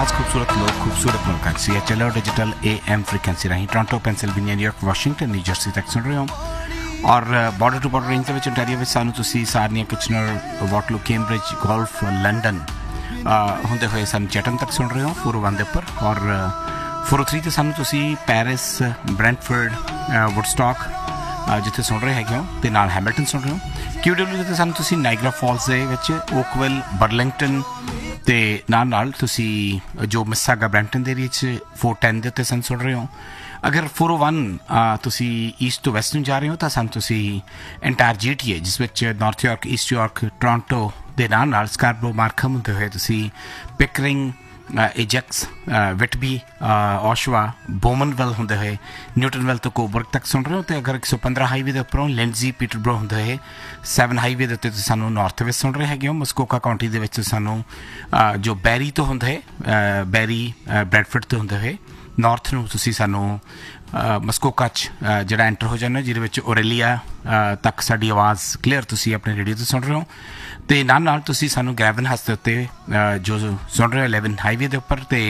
आज खूबसूरत लोग खूबसूरत मुल्क CHLO digital AM frequency Rahi Toronto Pennsylvania New York Washington new Jersey तक सुन रहे हो और बॉर्डर टू बॉर्डर रेंज ਦੇ ਵਿੱਚ ontario ਵਿੱਚ ਸਾਨੂੰ ਤੁਸੀਂ ਸਾਰਨੀਆ Kitchener Waterloo Cambridge golf London ਹੁੰਦੇ ਹੋਏ ਸਾਨੂੰ ਚੈਟਨ ਤੱਕ ਸੁਣ ਰਹੇ ਹੋ 401 ਦੇ ਉੱਪਰ ਔਰ 403 ਤੇ ਸਾਨੂੰ ਤੁਸੀਂ ਪੈਰਿਸ ਬ੍ਰੈਂਟਫੋਰਡ ਵੁੱਡਸਟਾਕ ਜਿੱਥੇ ਸੁਣ ਰਹੇ ਹੈਗੇ ਹੋ ਤੇ ਨਾਲ ਹੈਮਿਲਟਨ ਸੁਣ ਰਹੇ ਹੋ QW ਤੇ ਸਾਨੂੰ ਤੁਸੀਂ ਨਾਇਗਰਾ ਫਾਲਸ ਦੇ ਵਿੱਚ ਓਕਵਿਲ ਬਰਲਿੰਗਟਨ ਤੇ ਨਾਲ ਤੁਸੀਂ ਜੋ ਮਿਸਾਗਾ ਬ੍ਰੈਂਟਨ ਦੇ ਏਰੀਆ 'ਚ 410 ਦੇ ਉੱਤੇ ਸਾਨੂੰ ਸੁਣ ਰਹੇ ਹੋ ਅਗਰ 401 ਤੁਸੀਂ ਈਸਟ ਤੋਂ ਵੈਸਟ ਨੂੰ ਜਾ ਰਹੇ ਹੋ ਤਾਂ ਸਾਨੂੰ ਤੁਸੀਂ ਐਂਟਾਇਰ GTA ਜਿਸ ਵਿੱਚ north York East York Toronto ਦੇ ਨਾਲ ਸਕਾਰਬਰੋ ਮਾਰਕਹਮ ਹੁੰਦੇ ਹੋਏ ਤੁਸੀਂ ਪਿਕਰਿੰਗ ਏਜੈਕਸ ਵਿਟਬੀ ਔਸ਼ਵਾ ਬੋਮਨਵੈਲ ਹੁੰਦੇ ਹੋਏ ਨਿਊਟਨਵੈਲ ਤੋਂ ਕੋਬਰਗ ਤੱਕ ਸੁਣ ਰਹੇ ਹੋ ਅਤੇ ਅਗਰ 115 ਹਾਈਵੇ ਦੇ ਉੱਪਰੋਂ ਲੈਂਡਜ਼ੀ ਪੀਟਰਬਰੋ ਹੁੰਦੇ ਹੋਏ 7 ਹਾਈਵੇ ਦੇ ਉੱਤੇ ਤੁਸੀਂ ਸਾਨੂੰ ਨਾਰਥ ਵੈਸਟ ਸੁਣ ਰਹੇ ਹੈਗੇ ਹੋ ਮਸਕੋਕਾ ਕਾਉਂਟੀ ਦੇ ਵਿੱਚ ਸਾਨੂੰ ਜੋ ਬੈਰੀ ਤੋਂ ਹੁੰਦੇ ਬੈਰੀ ਬ੍ਰੈਡਫੋਰਡ ਤੋਂ ਹੁੰਦੇ ਹੋਏ ਨਾਰਥ ਨੂੰ ਤੁਸੀਂ ਸਾਨੂੰ ਮਸਕੋਕਾ 'ਚ ਜਿਹੜਾ ਐਂਟਰ ਹੋ ਜਾਂਦਾ ਜਿਹਦੇ ਵਿੱਚ ਓਰੇਲੀਆ ਤੱਕ ਸਾਡੀ ਆਵਾਜ਼ ਕਲੀਅਰ ਤੁਸੀਂ ਆਪਣੇ ਰੇਡੀਓ 'ਤੇ ਸੁਣ ਰਹੇ ਹੋ ਅਤੇ ਨਾਲ ਤੁਸੀਂ ਸਾਨੂੰ ਗ੍ਰੈਵਨ ਹਾਊਸ ਦੇ ਉੱਤੇ ਜੋ ਸੁਣ ਰਹੇ ਹੋ 11 ਹਾਈਵੇ ਦੇ ਉੱਪਰ ਅਤੇ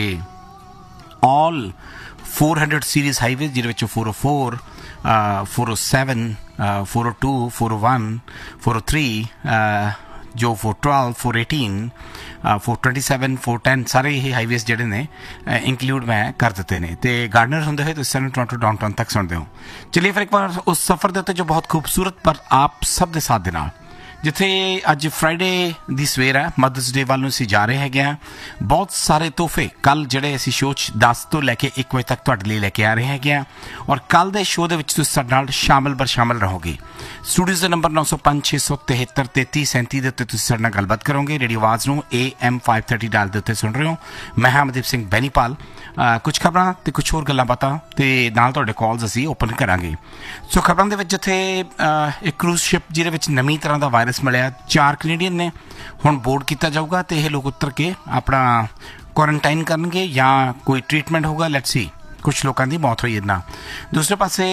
ਆਲ 400 ਸੀਰੀਜ਼ ਹਾਈਵੇ ਜਿਹਦੇ ਵਿੱਚ 404 407 402 401 403 ਜੋ 412 418 427 410 ਸਾਰੇ ਇਹ ਹਾਈਵੇਜ਼ ਜਿਹੜੇ ਨੇ ਇੰਕਲੂਡ ਮੈਂ ਕਰ ਦਿੱਤੇ ਨੇ ਅਤੇ ਗਾਰਡਨਰ ਹੁੰਦੇ ਹੋਏ ਤੁਸੀਂ ਸਾਨੂੰ ਟੋਰਾਂਟੋ ਡਾਊਨਟਾਊਨ ਤੱਕ ਸੁਣਦੇ ਹੋ ਚਲਿਏ ਫਿਰ ਇੱਕ ਵਾਰ ਉਸ ਸਫ਼ਰ ਦੇ ਉੱਤੇ ਜੋ ਬਹੁਤ ਖੂਬਸੂਰਤ ਪਰ ਆਪ ਸਭ ਦੇ ਸਾਥ ਦੇ ਨਾਲ ਜਿੱਥੇ ਅੱਜ ਫਰਾਈਡੇ ਦੀ ਸਵੇਰ ਹੈ ਮਦਰਸ ਡੇ ਵੱਲ ਨੂੰ ਅਸੀਂ ਜਾ ਰਹੇ ਹੈਗੇ ਹਾਂ ਬਹੁਤ ਸਾਰੇ ਤੋਹਫੇ ਕੱਲ੍ਹ ਜਿਹੜੇ ਅਸੀਂ ਸ਼ੋਅ 'ਚ 10 ਤੋਂ ਲੈ ਕੇ 1 ਵਜੇ ਤੱਕ ਤੁਹਾਡੇ ਲਈ ਲੈ ਕੇ ਆ ਰਹੇ ਹੈਗੇ ਹਾਂ ਔਰ ਕੱਲ੍ਹ ਦੇ ਸ਼ੋਅ ਦੇ ਵਿੱਚ ਤੁਸੀਂ ਸਾਡੇ ਨਾਲ ਸ਼ਾਮਲ ਰਹੋਗੇ ਸਟੂਡੀਓਜ਼ ਦਾ ਨੰਬਰ 905 673 3337 ਦੇ ਉੱਤੇ ਤੁਸੀਂ ਸਾਡੇ ਨਾਲ ਗੱਲਬਾਤ ਕਰੋਗੇ ਰੇਡੀਓ ਆਵਾਜ਼ ਨੂੰ AM 530 ਡਾਲ ਦੇ ਉੱਤੇ ਸੁਣ ਰਹੇ ਹੋ ਮੈਂ ਹਰਮਨਦੀਪ ਸਿੰਘ ਬੈਨੀਪਾਲ ਕੁਝ ਖਬਰਾਂ ਅਤੇ ਕੁਝ ਹੋਰ ਗੱਲਾਂ ਬਾਤਾਂ ਅਤੇ ਨਾਲ ਤੁਹਾਡੇ ਕਾਲਸ ਅਸੀਂ ਓਪਨ ਕਰਾਂਗੇ ਸੋ ਖਬਰਾਂ ਦੇ ਵਿੱਚ ਜਿੱਥੇ ਇੱਕ ਕਰੂਜ਼ ਸ਼ਿਪ ਜਿਹਦੇ ਵਿੱਚ ਨਵੀਂ ਤਰ੍ਹਾਂ ਦਾ ਵਾਇਰਸ ਮਿਲਿਆ 4 ਕੈਨੇਡੀਅਨ ਨੇ ਹੁਣ ਬੋਰਡ ਕੀਤਾ ਜਾਊਗਾ ਅਤੇ ਇਹ ਲੋਕ ਉਤਰ ਕੇ ਆਪਣਾ ਕੁਆਰੰਟਾਈਨ ਕਰਨਗੇ ਜਾਂ ਕੋਈ ਟ੍ਰੀਟਮੈਂਟ ਹੋਊਗਾ ਲੈਟਸ ਸੀ ਕੁਛ ਲੋਕਾਂ ਦੀ ਮੌਤ ਹੋਈ ਇੱਦਾਂ ਦੂਸਰੇ ਪਾਸੇ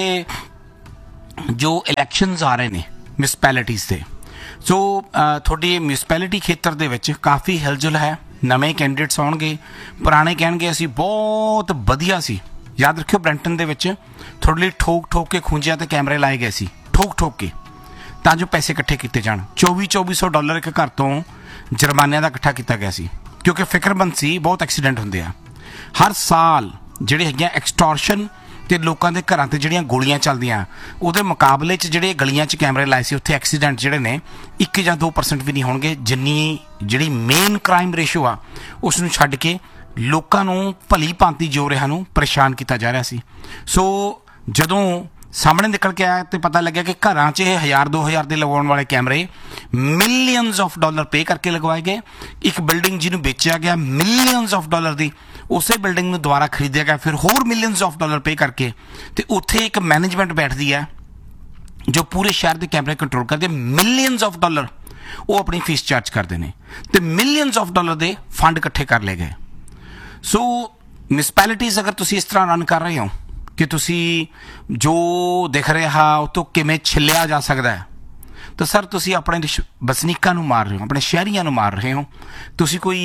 ਜੋ ਇਲੈਕਸ਼ਨਸ ਆ ਰਹੇ ਨੇ ਮਿਊਨਿਸਪੈਲਿਟੀਜ਼ 'ਤੇ ਸੋ ਤੁਹਾਡੀ ਮਿਊਨਿਸਪੈਲਿਟੀ ਖੇਤਰ ਦੇ ਵਿੱਚ ਕਾਫੀ ਹਿਲਜੁਲ ਹੈ ਨਵੇਂ ਕੈਂਡੀਡੇਟਸ ਆਉਣਗੇ ਪੁਰਾਣੇ ਕਹਿਣਗੇ ਅਸੀਂ ਬਹੁਤ ਵਧੀਆ ਸੀ ਯਾਦ ਰੱਖਿਓ ਬ੍ਰੈਂਟਨ ਦੇ ਵਿੱਚ ਤੁਹਾਡੇ ਲਈ ਠੋਕ ਕੇ ਖੂੰਜਿਆਂ 'ਤੇ ਕੈਮਰੇ ਲਾਏ ਗਏ ਸੀ ਠੋਕ ਕੇ ਤਾਂ ਜੋ ਪੈਸੇ ਇਕੱਠੇ ਕੀਤੇ ਜਾਣ $2400 ਇੱਕ ਘਰ ਤੋਂ ਜੁਰਮਾਨਿਆਂ ਦਾ ਇਕੱਠਾ ਕੀਤਾ ਗਿਆ ਸੀ ਕਿਉਂਕਿ ਫਿਕਰਮੰਦ ਸੀ ਬਹੁਤ ਐਕਸੀਡੈਂਟ ਹੁੰਦੇ ਆ ਹਰ ਸਾਲ ਜਿਹੜੇ ਹੈਗੀਆਂ ਐਕਸਟੋਰਸ਼ਨ ਅਤੇ ਲੋਕਾਂ ਦੇ ਘਰਾਂ 'ਤੇ ਜਿਹੜੀਆਂ ਗੋਲੀਆਂ ਚੱਲਦੀਆਂ ਉਹਦੇ ਮੁਕਾਬਲੇ 'ਚ ਜਿਹੜੇ ਗਲੀਆਂ 'ਚ ਕੈਮਰੇ ਲਾਏ ਸੀ ਉੱਥੇ ਐਕਸੀਡੈਂਟ ਜਿਹੜੇ ਨੇ 1 ਜਾਂ 2% ਵੀ ਨਹੀਂ ਹੋਣਗੇ ਜਿੰਨੀ ਜਿਹੜੀ ਮੇਨ ਕ੍ਰਾਈਮ ਰੇਸ਼ੋ ਆ ਉਸ ਨੂੰ ਛੱਡ ਕੇ ਲੋਕਾਂ ਨੂੰ ਭਲੀ ਭਾਂਤੀ ਜੋ ਰਿਹਾ ਨੂੰ ਪਰੇਸ਼ਾਨ ਕੀਤਾ ਜਾ ਰਿਹਾ ਸੀ ਸੋ ਜਦੋਂ ਸਾਹਮਣੇ ਨਿਕਲ ਕੇ ਆਇਆ ਅਤੇ ਪਤਾ ਲੱਗਿਆ ਕਿ ਘਰਾਂ 'ਚ ਇਹ 1000-2000 ਦੇ ਲਗਾਉਣ ਵਾਲੇ ਕੈਮਰੇ ਮਿਲੀਅਨਸ ਆਫ ਡਾਲਰ ਪੇ ਕਰਕੇ ਲਗਵਾਏ ਗਏ ਇੱਕ ਬਿਲਡਿੰਗ ਜਿਹਨੂੰ ਵੇਚਿਆ ਗਿਆ ਮਿਲੀਅਨਸ ਆਫ ਡਾਲਰ ਦੀ ਉਸੇ ਬਿਲਡਿੰਗ ਨੂੰ ਦੁਬਾਰਾ ਖਰੀਦਿਆ ਗਿਆ ਫਿਰ ਹੋਰ ਮਿਲੀਅਨਸ ਆਫ ਡਾਲਰ ਪੇ ਕਰਕੇ ਅਤੇ ਉੱਥੇ ਇੱਕ ਮੈਨੇਜਮੈਂਟ ਬੈਠਦੀ ਹੈ ਜੋ ਪੂਰੇ ਸ਼ਹਿਰ ਦੇ ਕੈਮਰੇ ਕੰਟਰੋਲ ਕਰਦੇ ਮਿਲੀਅਨਸ ਆਫ ਡਾਲਰ ਉਹ ਆਪਣੀ ਫੀਸ ਚਾਰਜ ਕਰਦੇ ਨੇ ਅਤੇ ਮਿਲੀਅਨਸ ਆਫ ਡਾਲਰ ਦੇ ਫੰਡ ਇਕੱਠੇ ਕਰ ਲਏ ਗਏ ਸੋ ਮਿਊਨਿਸਪੈਲਿਟੀਜ਼ ਅਗਰ ਤੁਸੀਂ ਇਸ ਤਰ੍ਹਾਂ ਰਨ ਕਰ ਰਹੇ ਹੋ ਕਿ ਤੁਸੀਂ ਜੋ ਦਿਖ ਰਿਹਾ ਉਹ ਤੋਂ ਕਿਵੇਂ ਛਿੱਲਿਆ ਜਾ ਸਕਦਾ ਹੈ ਤਾਂ ਸਰ ਤੁਸੀਂ ਆਪਣੇ ਵਸਨੀਕਾਂ ਨੂੰ ਮਾਰ ਰਹੇ ਹੋ ਆਪਣੇ ਸ਼ਹਿਰੀਆਂ ਨੂੰ ਮਾਰ ਰਹੇ ਹੋ ਤੁਸੀਂ ਕੋਈ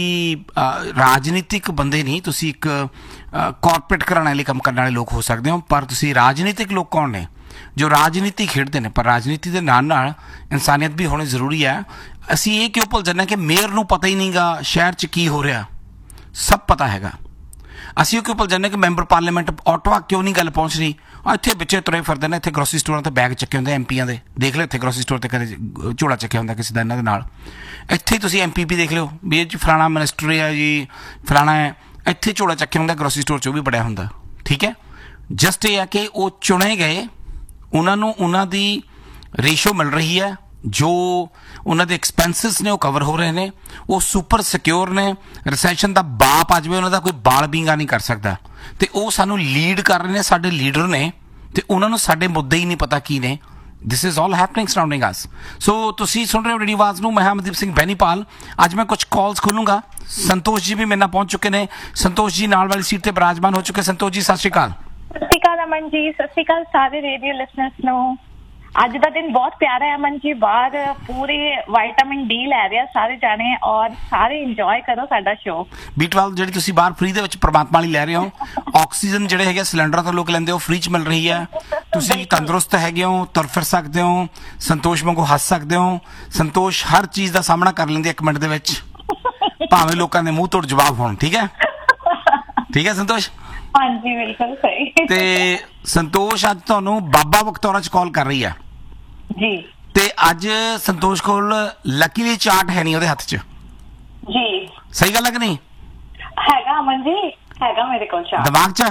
ਰਾਜਨੀਤਿਕ ਬੰਦੇ ਨਹੀਂ ਤੁਸੀਂ ਇੱਕ ਕਾਰਪੋਰੇਟ ਘਰਾਣੇ ਲਈ ਕੰਮ ਕਰਨ ਵਾਲੇ ਲੋਕ ਹੋ ਸਕਦੇ ਹੋ ਪਰ ਤੁਸੀਂ ਰਾਜਨੀਤਿਕ ਲੋਕ ਕੌਣ ਨੇ ਜੋ ਰਾਜਨੀਤੀ ਖੇਡਦੇ ਨੇ ਪਰ ਰਾਜਨੀਤੀ ਦੇ ਨਾਲ ਇਨਸਾਨੀਅਤ ਵੀ ਹੋਣੀ ਜ਼ਰੂਰੀ ਹੈ ਅਸੀਂ ਇਹ ਕਿਉਂ ਭੁੱਲ ਜਾਂਦੇ ਕਿ ਮੇਅਰ ਨੂੰ ਪਤਾ ਹੀ ਨਹੀਂਗਾ ਸ਼ਹਿਰ 'ਚ ਕੀ ਹੋ ਰਿਹਾ ਸਭ ਪਤਾ ਹੈਗਾ ਅਸੀਂ ਉਹ ਕਿਉਂ ਭੁੱਲ ਜਾਂਦੇ ਕਿ ਮੈਂਬਰ ਪਾਰਲੀਮੈਂਟ ਆਟੋਆ ਕਿਉਂ ਨਹੀਂ ਗੱਲ ਪਹੁੰਚ ਰਹੀ ਇੱਥੇ ਵਿੱਚੇ ਤੁਰੇ ਫਿਰਦੇ ਨੇ ਇੱਥੇ ਗਰੋਸਰੀ ਸਟੋਰਾਂ 'ਤੇ ਬੈਗ ਚੱਕੇ ਹੁੰਦੇ MPਆਂ ਦੇ ਦੇਖ ਲਿਓ ਇੱਥੇ ਗਰੋਸਰੀ ਸਟੋਰ 'ਤੇ ਕਦੇ ਝੋਲਾ ਚੱਕਿਆ ਹੁੰਦਾ ਕਿਸੇ ਦਾ ਇਹਨਾਂ ਦੇ ਨਾਲ ਇੱਥੇ ਤੁਸੀਂ MPP ਦੇਖ ਲਿਓ ਵੀ ਇਹ 'ਚ ਫਲਾਣਾ ਮਿਨਿਸਟਰ ਹੈ ਜੀ ਫਲਾਣਾ ਹੈ ਇੱਥੇ ਝੋਲਾ ਚੱਕਿਆ ਹੁੰਦਾ ਗਰੋਸਰੀ ਸਟੋਰ 'ਚ ਉਹ ਵੀ ਬੜਿਆ ਹੁੰਦਾ ਠੀਕ ਹੈ ਜਸਟ ਇਹ ਹੈ ਕਿ ਉਹ ਚੁਣੇ ਗਏ ਉਹਨਾਂ ਨੂੰ ਉਹਨਾਂ ਦੀ ਰੇਸ਼ੋ ਮਿਲ ਰਹੀ ਹੈ ਜੋ ਉਹਨਾਂ ਦੇ ਐਕਸਪੈਂਸਿਸ ਨੇ ਉਹ ਕਵਰ ਹੋ ਰਹੇ ਨੇ ਉਹ ਸੁਪਰ ਸਿਕਿਉਰ ਨੇ ਰਿਸੈਸ਼ਨ ਦਾ ਬਾਪ ਆ ਜਾਵੇ ਉਹਨਾਂ ਦਾ ਕੋਈ ਬਾਲ ਬੀਂਗਾ ਨਹੀਂ ਕਰ ਸਕਦਾ ਅਤੇ ਉਹ ਸਾਨੂੰ ਲੀਡ ਕਰ ਰਹੇ ਨੇ ਸਾਡੇ ਲੀਡਰ ਨੇ ਅਤੇ ਉਹਨਾਂ ਨੂੰ ਸਾਡੇ ਮੁੱਦੇ ਹੀ ਨਹੀਂ ਪਤਾ ਕੀ ਨੇ this is all happening surrounding ਅਸ ਸੋ ਤੁਸੀਂ ਸੁਣ ਰਹੇ ਹੋ ਰੇਡੀਓ ਆਵਾਜ਼ ਨੂੰ ਮੈਂ ਹਰਮਨਦੀਪ ਸਿੰਘ ਬੈਨੀਪਾਲ ਅੱਜ ਮੈਂ ਕੁਝ ਕਾਲਸ ਖੋਲੂੰਗਾ ਸੰਤੋਸ਼ ਜੀ ਵੀ ਮੇਰੇ ਨਾਲ ਪਹੁੰਚ ਚੁੱਕੇ ਨੇ ਸੰਤੋਸ਼ ਜੀ ਨਾਲ ਵਾਲੀ ਸੀਟ 'ਤੇ ਬਿਰਾਜਮਾਨ ਹੋ ਚੁੱਕੇ ਸੰਤੋਸ਼ ਜੀ ਸਤਿ ਸ਼੍ਰੀ ਅਕਾਲ ਸਤਿ ਸ਼੍ਰੀ ਅਕਾਲ ਅਮਨ ਜੀ ਸਤਿ ਸ਼੍ਰੀ ਅਕਾਲ ਸਾਰੇ ਰੇਡੀਓ ਲਿਸਨਰਸ ਨੂੰ ਅੱਜ ਦਾ ਦਿਨ ਬਹੁਤ ਪਿਆਰਾ ਹੈ ਅਮਨ ਜੀ। ਬਾਹਰ ਪੂਰੇ ਵਿਟਾਮਿਨ ਡੀ ਲੈ ਰਹੇ ਆ ਸਾਰੇ ਜਾਣੇ ਔਰ ਸਾਰੇ ਇੰਜੋਏ ਕਰੋ ਸਾਡਾ ਸ਼ੋਅ। B12 ਜਿਹੜੀ ਤੁਸੀਂ ਬਾਹਰ ਫ੍ਰੀ ਦੇ ਵਿੱਚ ਪ੍ਰਮਾਤਮਾ ਲਈ ਲੈ ਰਹੇ ਹੋ, ਆਕਸੀਜਨ ਜਿਹੜੇ ਹੈਗੇ ਸਿਲੰਡਰਾਂ ਤੋਂ ਲੋਕ ਲੈਂਦੇ ਹੋ, ਫ੍ਰੀ 'ਚ ਮਿਲ ਰਹੀ ਹੈ। ਤੁਸੀਂ ਤੰਦਰੁਸਤ ਹੈਗੇ ਹੋ, ਤੁਰ ਫਿਰ ਸਕਦੇ ਹੋ, ਸੰਤੋਸ਼ ਵਾਂਗੂ ਹੱਸ ਸਕਦੇ ਹੋ। ਸੰਤੋਸ਼ ਹਰ ਚੀਜ਼ ਦਾ ਸਾਹਮਣਾ ਕਰ ਲੈਂਦੇ 1 ਮਿੰਟ ਦੇ ਵਿੱਚ, ਭਾਵੇਂ ਲੋਕਾਂ ਦੇ ਮੂੰਹ ਤੋੜ ਜਵਾਬ ਹੋਣ। ਠੀਕ ਹੈ, ਠੀਕ ਹੈ ਸੰਤੋਸ਼? ਹਾਂਜੀ ਬਿਲਕੁਲ ਸਹੀ। ਤੇ ਸੰਤੋਸ਼ ਅੱਜ ਤੁਹਾਨੂੰ ਬਾਬਾ ਬਖਤੌਰਾ 'ਚ ਕਾਲ ਕਰ ਰਹੀ ਹੈ ਜੀ। ਤੇ ਅੱਜ ਸੰਤੋਸ਼ ਕੋਲ ਲੱਕੀਲੀ ਚਾਰਟ ਹੈ ਨਹੀਂ ਉਹਦੇ ਹੱਥ 'ਚ। ਜੀ ਸਹੀ ਗੱਲ ਹੈ ਕਿ ਨਹੀਂ? ਹੈਗਾ ਅਮਨ ਜੀ, ਹੈਗਾ ਮੇਰੇ ਕੋਲ ਚਾਰਟ ਦਿਮਾਗ 'ਚ।